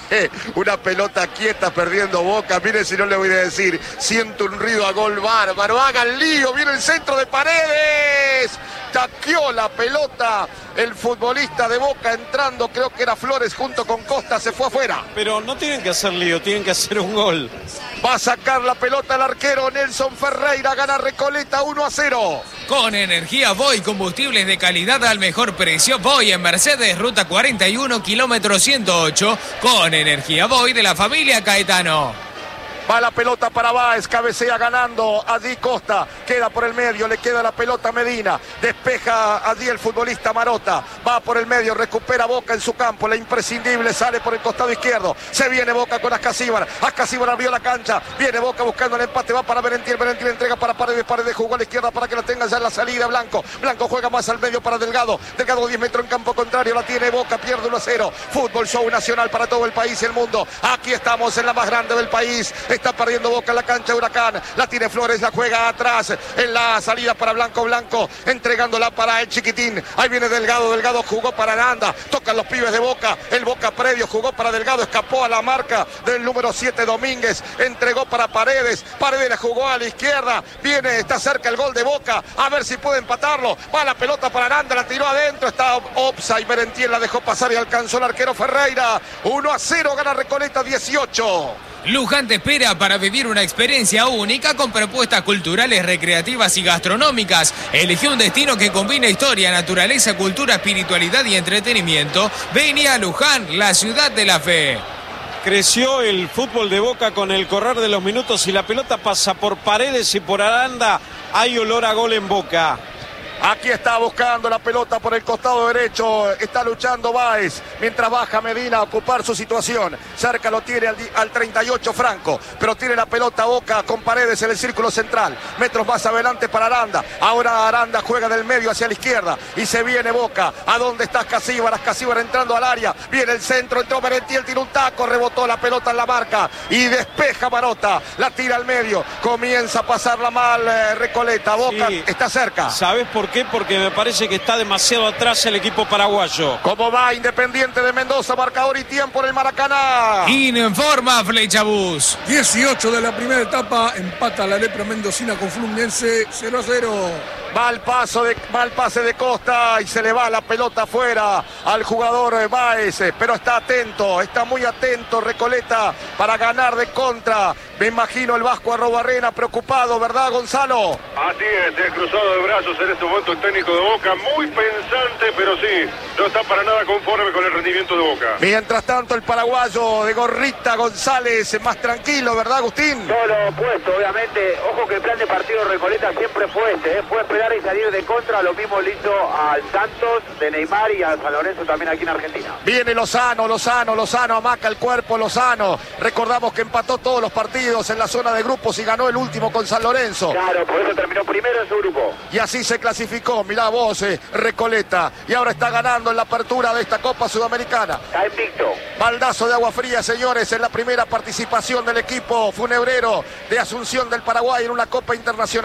Una pelota quieta perdiendo Boca. Mire si no le voy a decir. Siento un ruido a gol bárbaro. Hagan lío. Viene el centro de Paredes. Taqueó la pelota el futbolista de Boca entrando. Creo que era Flores junto con Costa. Se fue afuera. Pero no tienen que hacer lío. Tienen que hacer un gol. Va a sacar la pelota el arquero Nelson Ferreira. Gana Recoleta uno a cero. Con energía Voy, combustibles de calidad al mejor precio. Voy en Mercedes, ruta cuarenta y uno, kilómetro ciento ocho. Con energía Voy de la familia Caetano. Va la pelota para Báez, cabecea ganando allí Costa, queda por el medio, le queda la pelota a Medina, despeja allí el futbolista Marota, va por el medio, recupera Boca en su campo, la imprescindible sale por el costado izquierdo, se viene Boca con Ascasíbar, Ascasíbar abrió la cancha, viene Boca buscando el empate, va para Merentiel, Merentiel entrega para Paredes, Paredes jugó a la izquierda para que la tenga ya en la salida Blanco, Blanco juega más al medio para Delgado, Delgado diez metros en campo contrario, la tiene Boca, pierde uno a cero, fútbol show nacional para todo el país y el mundo, aquí estamos en la más grande del país. Está perdiendo Boca en la cancha Huracán. La tiene Flores, la juega atrás. En la salida para Blanco, Blanco. Entregándola para el chiquitín. Ahí viene Delgado. Delgado jugó para Aranda. Tocan los pibes de Boca. El Boca previo jugó para Delgado. Escapó a la marca del número siete Domínguez. Entregó para Paredes. Paredes la jugó a la izquierda. Viene, está cerca el gol de Boca. A ver si puede empatarlo. Va la pelota para Aranda. La tiró adentro. Está Opsa y Merentiel la dejó pasar y alcanzó el arquero Ferreira. uno a cero gana Recoleta dieciocho. Luján te espera para vivir una experiencia única con propuestas culturales, recreativas y gastronómicas. Elegí un destino que combina historia, naturaleza, cultura, espiritualidad y entretenimiento. Vení a Luján, la ciudad de la fe. Creció el fútbol de Boca con el correr de los minutos y la pelota pasa por Paredes y por Aranda. Hay olor a gol en Boca. Aquí está buscando la pelota por el costado derecho. Está luchando Báez. Mientras baja Medina a ocupar su situación. Cerca lo tiene al, al treinta y ocho Franco. Pero tiene la pelota Boca con Paredes en el círculo central. Metros más adelante para Aranda. Ahora Aranda juega del medio hacia la izquierda. Y se viene Boca. ¿A dónde está Ascasíbar? Ascasíbar entrando al área. Viene el centro. Entró Merentiel. Tiene un taco. Rebotó la pelota en la marca. Y despeja Marota. La tira al medio. Comienza a pasarla mal eh, Recoleta. Boca sí. Está cerca. ¿Sabes por qué? Porque me parece que está demasiado atrás el equipo paraguayo. ¿Cómo va Independiente de Mendoza? Marcador y tiempo en el Maracaná. Informa Flechabús. dieciocho de la primera etapa. Empata la lepra mendocina con Fluminense cero a cero. Mal paso de, mal pase de Costa y se le va la pelota afuera al jugador Báez, pero está atento, está muy atento Recoleta para ganar de contra. Me imagino el Vasco Arrobarrena preocupado, ¿verdad, Gonzalo? Así es, el cruzado de brazos en este momento el técnico de Boca, muy pensante, pero sí, no está para nada conforme con el rendimiento de Boca. Mientras tanto el paraguayo de gorrita González más tranquilo, ¿verdad, Agustín? Todo lo opuesto, obviamente. Ojo que el plan de partido Recoleta siempre fue este, ¿eh? Fue esperar y salir de contra. Lo mismo le hizo al Santos de Neymar y a San Lorenzo también aquí en Argentina. Viene Lozano, Lozano, Lozano, amaca el cuerpo Lozano. Recordamos que empató todos los partidos en la zona de grupos y ganó el último con San Lorenzo. Claro, por eso terminó primero en su grupo. Y así se clasificó, mirá vos, eh, Recoleta. Y ahora está ganando en la apertura de esta Copa Sudamericana. Está invicto. Baldazo de agua fría, señores, en la primera participación del equipo funebrero de Asunción del Paraguay en una Copa Internacional.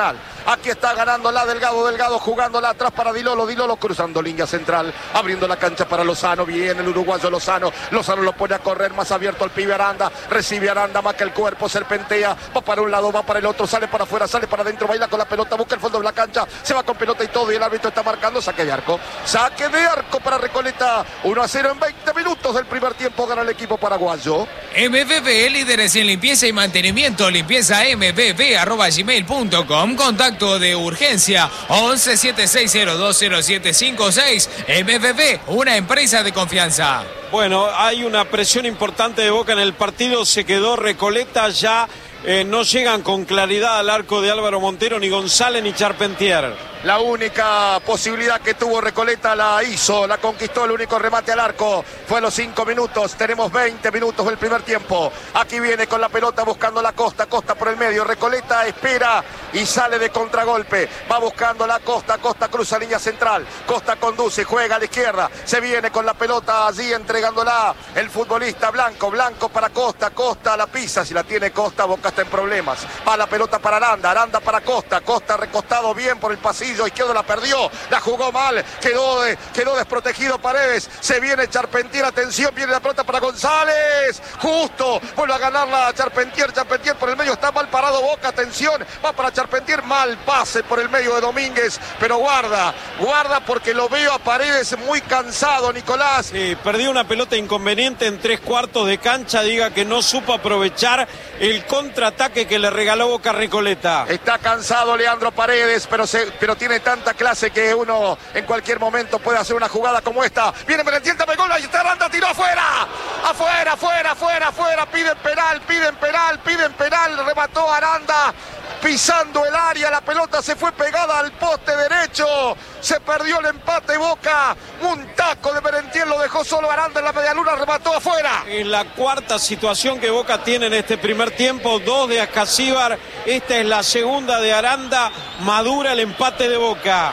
Aquí está ganando la Delgado, Delgado jugándola atrás para Dilolo, Dilolo cruzando línea central, abriendo la cancha para Lozano, viene el uruguayo Lozano, Lozano lo pone a correr más abierto al pibe Aranda, recibe Aranda, marca el cuerpo, serpentea, va para un lado, va para el otro, sale para afuera, sale para adentro, baila con la pelota, busca el fondo de la cancha, se va con pelota y todo, y el árbitro está marcando saque de arco, saque de arco para Recoleta, uno a cero en veinte minutos del primer tiempo, gana el equipo paraguayo. M V V, líderes en limpieza y mantenimiento, limpieza m v v arroba gmail punto com, contacto de urgencia once siete seis cero dos cero siete cinco seis. M V V, una empresa de confianza. Bueno, hay una presión importante de Boca en el partido, se quedó Recoleta, ya eh, no llegan con claridad al arco de Álvaro Montero, ni González ni Charpentier. La única posibilidad que tuvo Recoleta la hizo, la conquistó, el único remate al arco fue a los cinco minutos, tenemos veinte minutos del primer tiempo. Aquí viene con la pelota buscando la Costa, Costa por el medio, Recoleta espera y sale de contragolpe, va buscando la Costa, Costa cruza línea central, Costa conduce, juega a la izquierda, se viene con la pelota allí entregándola el futbolista Blanco, Blanco para Costa, Costa la pisa, si la tiene Costa, Boca está en problemas, va la pelota para Aranda, Aranda para Costa, Costa recostado bien por el pasillo izquierdo, la perdió, la jugó mal, quedó, de, quedó desprotegido Paredes, se viene Charpentier, atención, viene la pelota para González, justo, vuelve a ganarla Charpentier, Charpentier por el medio, está mal parado Boca, atención, va para Charpentier, mal pase por el medio de Domínguez, pero guarda, guarda porque lo veo a Paredes muy cansado, Nicolás. Sí, perdió una pelota inconveniente en tres cuartos de cancha, diga que no supo aprovechar el contraataque que le regaló Boca a Recoleta. Está cansado Leandro Paredes, pero, se, pero tiene tanta clase que uno en cualquier momento puede hacer una jugada como esta. Viene Merentiel, dame gol, ahí está Aranda, tiró afuera, afuera, afuera, afuera, afuera, piden penal, piden penal, piden penal, remató Aranda, pisando el área, la pelota se fue pegada al poste derecho, se perdió el empate Boca, un taco de Merentiel, lo dejó solo Aranda en la medialuna, remató afuera. Es la cuarta situación que Boca tiene en este primer tiempo, dos de Ascasíbar, esta es la segunda de Aranda, madura el empate de Boca.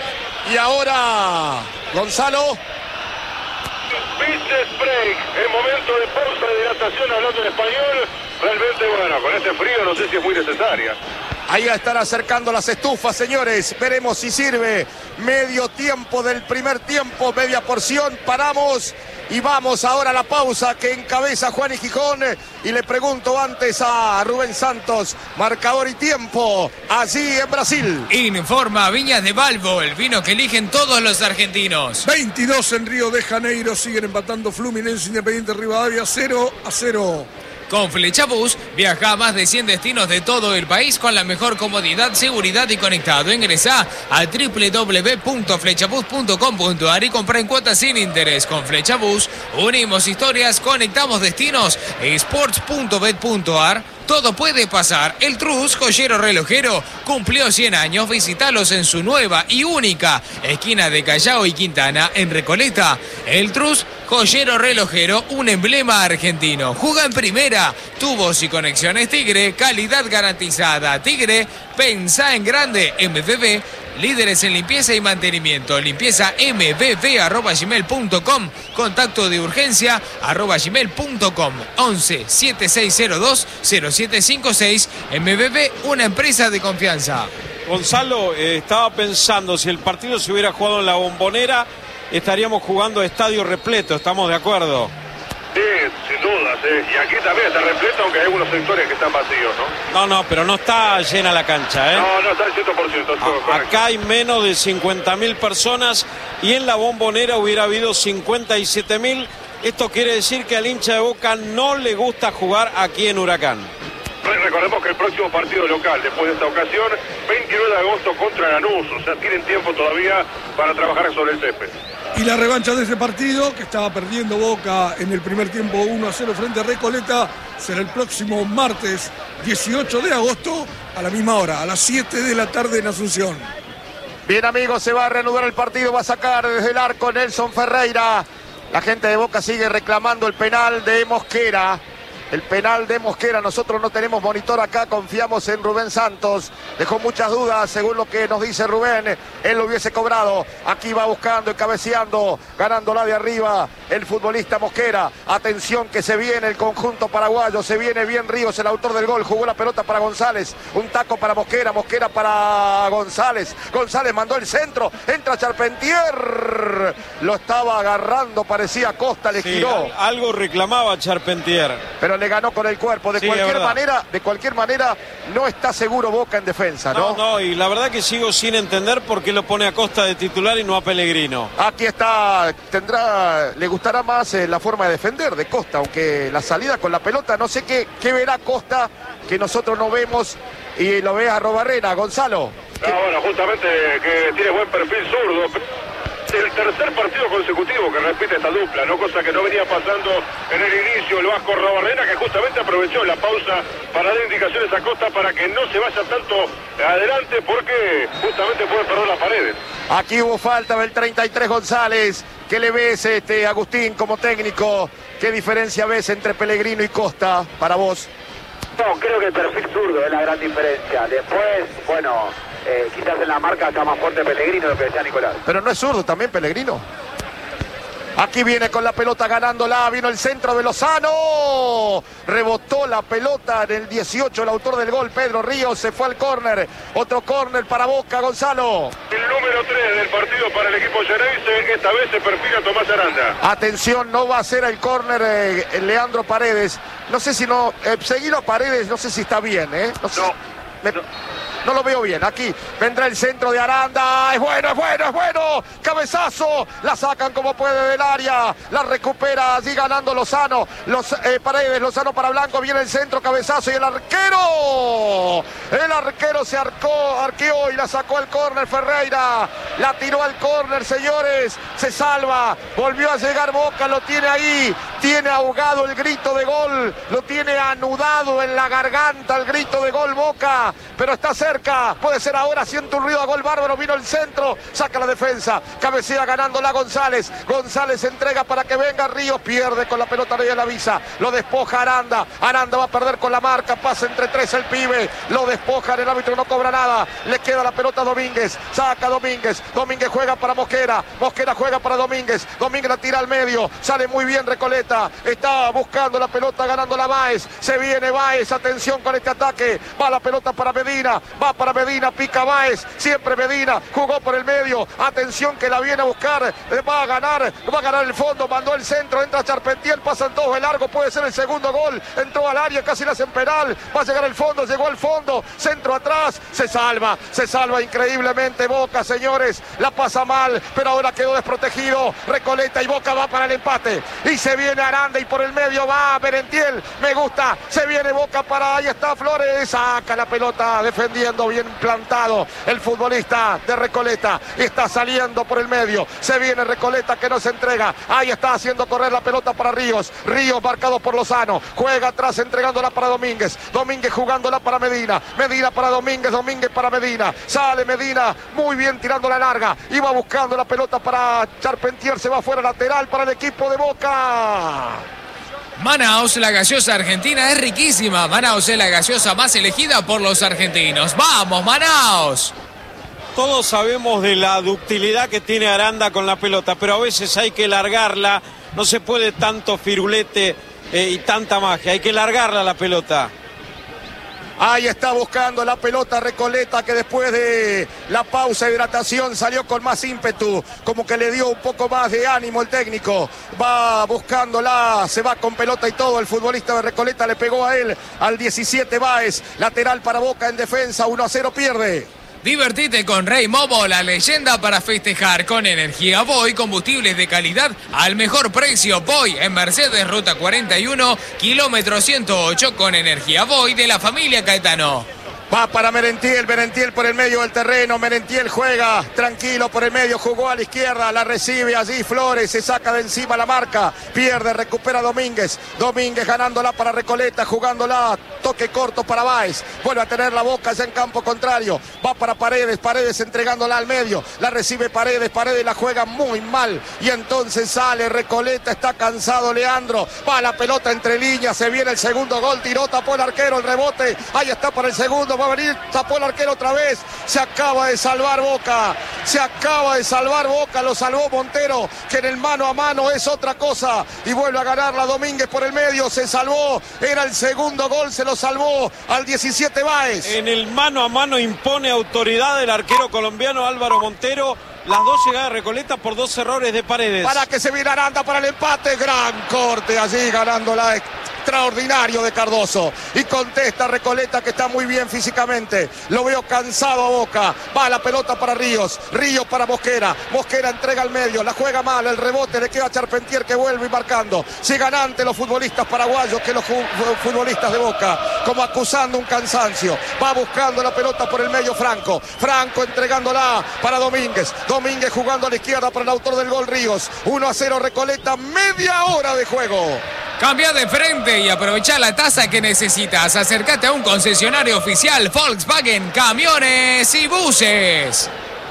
Y ahora, Gonzalo. Business break, el momento de pausa de hidratación hablando en español, realmente bueno, con este frío no sé si es muy necesaria. Ahí están acercando las estufas, señores, veremos si sirve. Medio tiempo del primer tiempo, media porción, paramos y vamos ahora a la pausa que encabeza Juan y Gijón. Y le pregunto antes a Rubén Santos, marcador y tiempo, allí en Brasil. Informa Viñas de Balbo, el vino que eligen todos los argentinos. veintidós en Río de Janeiro, siguen empatando Fluminense, Independiente Rivadavia, cero a cero. Con Flechabús, viaja a más de cien destinos de todo el país con la mejor comodidad, seguridad y conectado. Ingresá a doble u doble u doble u punto flechabús punto com punto a r y compra en cuotas sin interés. Con Flechabús, unimos historias, conectamos destinos. sports punto bet punto a r. Todo puede pasar. El Trus, joyero relojero, cumplió cien años. Visítalos en su nueva y única esquina de Callao y Quintana, en Recoleta. El Trus, joyero relojero, un emblema argentino. Juega en primera. Tubos y conexiones Tigre, calidad garantizada. Tigre, pensá en grande. M V V, líderes en limpieza y mantenimiento. Limpieza m v v arroba gmail punto com. Contacto de urgencia arroba gmail punto com. once siete seis cero dos cero siete cinco seis. M V V, una empresa de confianza. Gonzalo, eh, estaba pensando, si el partido se hubiera jugado en la Bombonera, estaríamos jugando a estadio repleto, ¿estamos de acuerdo? Sí, sin dudas, ¿eh? Y aquí también está repleto, aunque hay algunos sectores que están vacíos, ¿no? No, no, pero no está llena la cancha, ¿eh? No, no está al cien por ciento. A, acá hay menos de cincuenta mil personas y en la Bombonera hubiera habido cincuenta y siete mil. Esto quiere decir que al hincha de Boca no le gusta jugar aquí en Huracán. Recordemos que el próximo partido local, después de esta ocasión, veintinueve de agosto contra Lanús, o sea, tienen tiempo todavía para trabajar sobre el césped. Y la revancha de ese partido, que estaba perdiendo Boca en el primer tiempo uno a cero frente a Recoleta, será el próximo martes dieciocho de agosto a la misma hora, a las siete de la tarde en Asunción. Bien, amigos, se va a reanudar el partido, va a sacar desde el arco Nelson Ferreira. La gente de Boca sigue reclamando el penal de Mosquera. El penal de Mosquera, nosotros no tenemos monitor acá, confiamos en Rubén Santos. Dejó muchas dudas, según lo que nos dice Rubén, él lo hubiese cobrado. Aquí va buscando y cabeceando, ganándola de arriba el futbolista Mosquera. Atención que se viene el conjunto paraguayo, se viene bien Ríos, el autor del gol, jugó la pelota para González. Un taco para Mosquera, Mosquera para González. González mandó el centro, entra Charpentier. Lo estaba agarrando, parecía Costa, le sí, giró. Algo reclamaba Charpentier. Pero le ganó con el cuerpo. De sí, cualquier manera, de cualquier manera, no está seguro Boca en defensa, ¿no? No, no, y la verdad que sigo sin entender por qué lo pone a Costa de titular y no a Pellegrino. Aquí está, tendrá, le gustará más eh, la forma de defender de Costa, aunque la salida con la pelota, no sé qué, qué verá Costa que nosotros no vemos y lo ve a Robarrena. Gonzalo. Ah, bueno, justamente que tiene buen perfil zurdo. El tercer partido consecutivo que repite esta dupla, ¿no? Cosa que no venía pasando en el inicio el Vasco Robarrena, que justamente aprovechó la pausa para dar indicaciones a Costa para que no se vaya tanto adelante, porque justamente puede perder las paredes. Aquí hubo falta del treinta y tres González. ¿Qué le ves, este, Agustín, como técnico? ¿Qué diferencia ves entre Pellegrino y Costa para vos? No, creo que el perfil zurdo es la gran diferencia. Después, bueno, eh, quizás en la marca está más fuerte Pellegrino, lo que decía Nicolás. Pero no es zurdo también Pellegrino. Aquí viene con la pelota ganándola, vino el centro de Lozano, rebotó la pelota en el dieciocho, el autor del gol, Pedro Ríos, se fue al córner, otro córner para Boca, Gonzalo. El número tres del partido para el equipo Geneise, esta vez se perfila Tomás Aranda. Atención, no va a ser el córner eh, Leandro Paredes, no sé si no, eh, seguir a Paredes, no sé si está bien, ¿eh? No, sé, no, me, no. no lo veo bien, aquí vendrá el centro de Aranda, es bueno, es bueno, es bueno, cabezazo, la sacan como puede del área, la recupera allí ganando Lozano, Los, eh, Paredes, Lozano para Blanco, viene el centro, cabezazo y el arquero, el arquero se arcó, arqueó y la sacó al córner Ferreira, la tiró al córner, señores, se salva, volvió a llegar Boca, lo tiene ahí, tiene ahogado el grito de gol, lo tiene anudado en la garganta el grito de gol Boca, pero está cerca. Puede ser ahora, siente un ruido a gol bárbaro, vino el centro, saca la defensa, cabecea ganándola González, González entrega para que venga Ríos, pierde con la pelota, de la avisa, lo despoja Aranda, Aranda va a perder con la marca, pasa entre tres el pibe, lo despoja, el árbitro no cobra nada, le queda la pelota a Domínguez, saca Domínguez, Domínguez juega para Mosquera, Mosquera juega para Domínguez, Domínguez la tira al medio, sale muy bien Recoleta, está buscando la pelota, ganando la Báez, se viene Báez, atención con este ataque, va la pelota para Medina, va para Medina, pica Báez, siempre Medina, jugó por el medio, atención que la viene a buscar, va a ganar, va a ganar el fondo, mandó el centro, entra Charpentier, pasan todos de largo, puede ser el segundo gol, entró al área, casi la hacen penal, va a llegar el fondo, llegó al fondo, centro atrás, se salva, se salva increíblemente Boca, señores, la pasa mal, pero ahora quedó desprotegido, Recoleta y Boca va para el empate, y se viene Aranda y por el medio va Merentiel, me gusta, se viene Boca para, ahí está Flores, saca la pelota, defendiendo bien plantado el futbolista de Recoleta, está saliendo por el medio, se viene Recoleta que no se entrega, ahí está haciendo correr la pelota para Ríos, Ríos marcado por Lozano, juega atrás entregándola para Domínguez, Domínguez jugándola para Medina, Medina para Domínguez, Domínguez para Medina, sale Medina, muy bien tirando la larga, iba buscando la pelota para Charpentier, se va fuera lateral para el equipo de Boca. Manaos, la gaseosa argentina es riquísima. Manaos es la gaseosa más elegida por los argentinos. ¡Vamos, Manaos! Todos sabemos de la ductilidad que tiene Aranda con la pelota, pero a veces hay que largarla. No se puede tanto firulete eh, y tanta magia. Hay que largarla la pelota. Ahí está buscando la pelota Recoleta, que después de la pausa de hidratación salió con más ímpetu, como que le dio un poco más de ánimo el técnico. Va buscándola, se va con pelota y todo. El futbolista de Recoleta le pegó a él, al diecisiete Báez, lateral para Boca en defensa, uno a cero pierde. Divertite con Rey Mobo, la leyenda para festejar. Con energía Voy, combustibles de calidad al mejor precio. Voy en Mercedes, ruta cuarenta y uno, kilómetro ciento ocho, con energía Voy de la familia Caetano. Va para Merentiel, Merentiel por el medio del terreno, Merentiel juega tranquilo por el medio, jugó a la izquierda, la recibe allí Flores, se saca de encima la marca, pierde, recupera Domínguez, Domínguez ganándola para Recoleta, jugándola, toque corto para Báez, vuelve a tener la Boca ya en campo contrario, va para Paredes, Paredes entregándola al medio, la recibe Paredes, Paredes la juega muy mal y entonces sale Recoleta, está cansado Leandro, va la pelota entre líneas, se viene el segundo gol, tiró, tapó el arquero, el rebote, ahí está para el segundo, va a venir, tapó el arquero otra vez, se acaba de salvar Boca, se acaba de salvar Boca, lo salvó Montero, que en el mano a mano es otra cosa, y vuelve a ganarla Domínguez por el medio, se salvó, era el segundo gol, se lo salvó al diecisiete Báez. En el mano a mano impone autoridad el arquero colombiano Álvaro Montero, las dos llegadas de Recoleta por dos errores de Paredes. Para que se viene Aranda para el empate, gran corte allí ganándola. Extraordinario de Cardoso y contesta Recoleta que está muy bien físicamente, lo veo cansado a Boca, va la pelota para Ríos, Ríos para Mosquera, Mosquera entrega al medio, la juega mal, el rebote le queda a Charpentier que vuelve y marcando, sigan ante los futbolistas paraguayos que los futbolistas de Boca, como acusando un cansancio, va buscando la pelota por el medio Franco, Franco entregándola para Domínguez, Domínguez jugando a la izquierda para el autor del gol Ríos, uno a cero Recoleta, media hora de juego. Cambia de frente y aprovecha la tasa que necesitas. Acércate a un concesionario oficial Volkswagen, Camiones y Buses.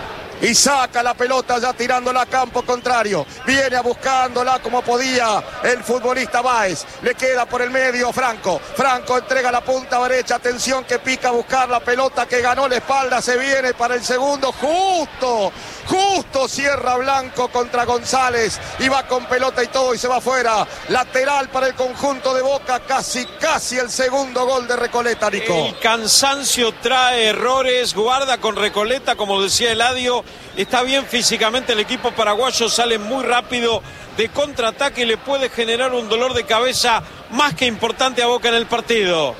Y saca la pelota ya tirándola a campo contrario. Viene a buscándola como podía el futbolista Báez. Le queda por el medio Franco. Franco entrega la punta derecha. Atención que pica a buscar la pelota que ganó la espalda. Se viene para el segundo. Justo, justo cierra Blanco contra González. Y va con pelota y todo y se va afuera. Lateral para el conjunto de Boca. Casi, casi el segundo gol de Recoleta, Nico. El cansancio trae errores. Guarda con Recoleta, como decía Eladio. Está bien físicamente el equipo paraguayo, sale muy rápido de contraataque y le puede generar un dolor de cabeza más que importante a Boca en el partido.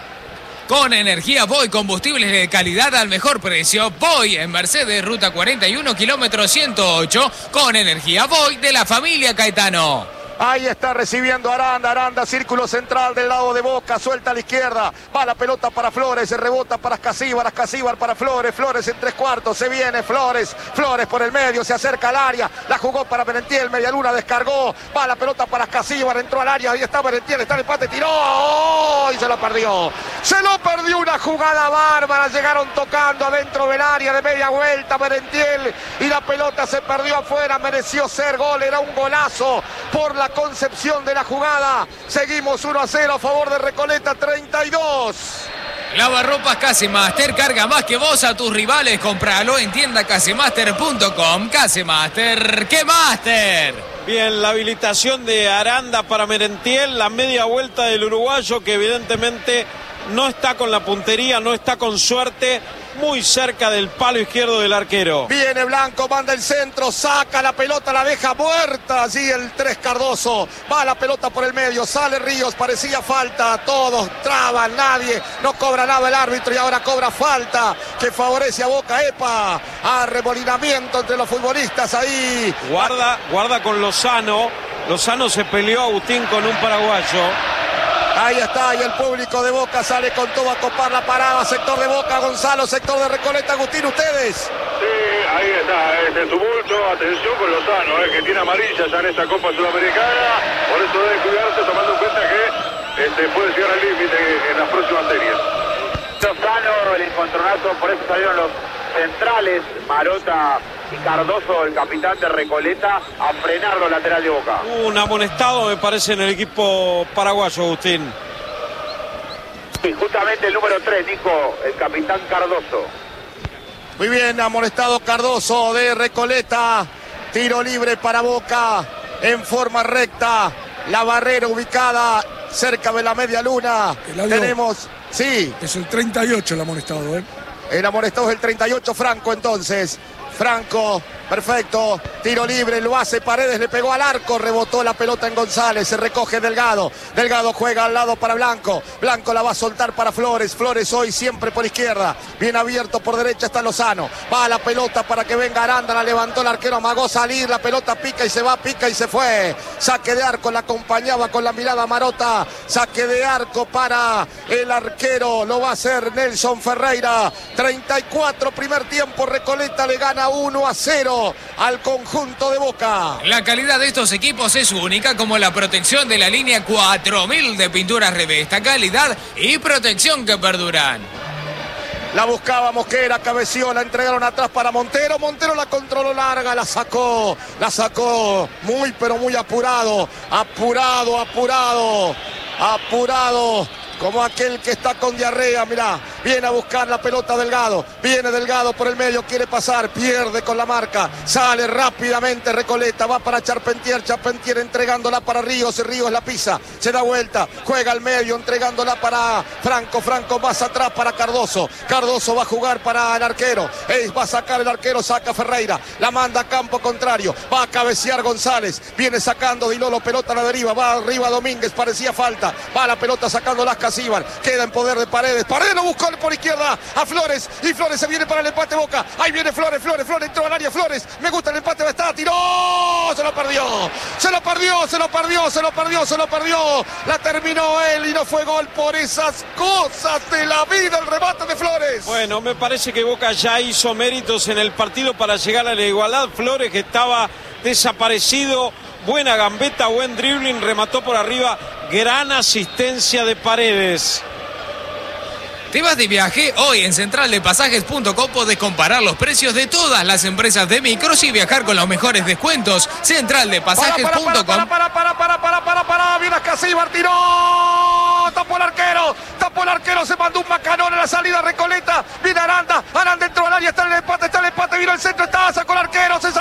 Con energía Voy, combustibles de calidad al mejor precio. Voy en Mercedes, ruta cuarenta y uno, kilómetro ciento ocho. Con energía Voy de la familia Caetano. Ahí está recibiendo Aranda, Aranda, círculo central del lado de Boca, suelta a la izquierda, va la pelota para Flores, se rebota para Ascasíbar, Ascasíbar para Flores, Flores en tres cuartos, se viene Flores, Flores por el medio, se acerca al área, la jugó para Merentiel, Medialuna descargó, va la pelota para Ascasíbar, entró al área, ahí está Merentiel, está el empate, tiró, ¡oh! Y se lo perdió, se lo perdió una jugada bárbara, llegaron tocando adentro del área de media vuelta Merentiel y la pelota se perdió afuera, mereció ser gol, era un golazo por la concepción de la jugada. Seguimos uno a cero a favor de Recoleta, treinta y dos. Lavarropas Casemaster, carga más que vos a tus rivales. Compralo en tienda casemaster punto com. Casemaster, ¡qué máster! Bien, la habilitación de Aranda para Merentiel, la media vuelta del uruguayo que evidentemente no está con la puntería, no está con suerte, muy cerca del palo izquierdo del arquero. Viene Blanco, manda el centro, saca la pelota, la deja muerta allí el tres Cardoso, va la pelota por el medio, sale Ríos, parecía falta, todos traban, nadie, no cobra nada el árbitro y ahora cobra falta que favorece a Boca. Epa, arremolinamiento entre los futbolistas ahí. Guarda, guarda con Lozano, Lozano se peleó Agustín con un paraguayo. Ahí está, y el público de Boca sale con todo a copar la parada, sector de Boca, Gonzalo, sector de Recoleta, Agustín, ¿ustedes? Sí, ahí está, es el tumulto, atención con Lozano, eh, que tiene amarilla ya en esta Copa Sudamericana, por eso debe cuidarse tomando en cuenta que este, puede llegar al límite en las próximas series. Lozano, el encontronazo, por eso salieron los centrales, Marota y Cardoso, el capitán de Recoleta, a frenar los laterales de Boca. Un amonestado me parece en el equipo paraguayo, Agustín. Sí, justamente el número tres, Nico, el capitán Cardoso. Muy bien, amonestado Cardoso de Recoleta, tiro libre para Boca, en forma recta, la barrera ubicada cerca de la media luna. Tenemos, sí. Es el treinta y ocho el amonestado, ¿eh? El amonestado es el treinta y ocho, Franco entonces. Franco Perfecto, tiro libre, lo hace Paredes, le pegó al arco, rebotó la pelota en González, se recoge Delgado, Delgado juega al lado para Blanco, Blanco la va a soltar para Flores, Flores hoy siempre por izquierda, bien abierto por derecha está Lozano, va a la pelota para que venga Aranda, la levantó el arquero, amagó salir, la pelota pica y se va, pica y se fue, saque de arco, la acompañaba con la mirada Marota, saque de arco para el arquero, lo va a hacer Nelson Ferreira, treinta y cuatro primer tiempo, Recoleta le gana uno a cero al conjunto de Boca. La calidad de estos equipos es única, como la protección de la línea cuatro mil de pinturas Revesta, calidad y protección que perduran. La buscaba Mosquera, cabeció, la entregaron atrás para Montero, Montero la controló larga, la sacó, la sacó, muy pero muy apurado, apurado, apurado, apurado. Como aquel que está con diarrea, mirá, viene a buscar la pelota Delgado, viene Delgado por el medio, quiere pasar, pierde con la marca, sale rápidamente Recoleta, va para Charpentier, Charpentier entregándola para Ríos, Ríos la pisa, se da vuelta, juega al medio, entregándola para Franco, Franco más atrás para Cardoso, Cardoso va a jugar para el arquero, Eis va a sacar el arquero, saca Ferreira, la manda a campo contrario, va a cabecear González, viene sacando Dilolo, pelota a la deriva, va arriba Domínguez, parecía falta, va la pelota sacando las Casíbar, queda en poder de Paredes, Paredes lo buscó por izquierda a Flores, y Flores se viene para el empate Boca, ahí viene Flores, Flores, Flores, entró al área Flores, me gusta el empate, está, tiró, se lo perdió, se lo perdió, se lo perdió, se lo perdió, se lo perdió, la terminó él y no fue gol por esas cosas de la vida, el remate de Flores. Bueno, me parece que Boca ya hizo méritos en el partido para llegar a la igualdad, Flores que estaba desaparecido, buena gambeta, buen dribbling, remató por arriba, gran asistencia de Paredes. ¿Te vas de viaje? Hoy en central de pasajes punto com podés comparar los precios de todas las empresas de micros y viajar con los mejores descuentos. central de pasajes punto com. Para, para, para, para, para, para, para, viene Casíbar, tiró, tapó el arquero, tapó el arquero, se mandó un macanón en la salida Recoleta, viene Aranda, Aranda entró al área, está en el empate, está en el empate, vino el centro, está, sacó el arquero, se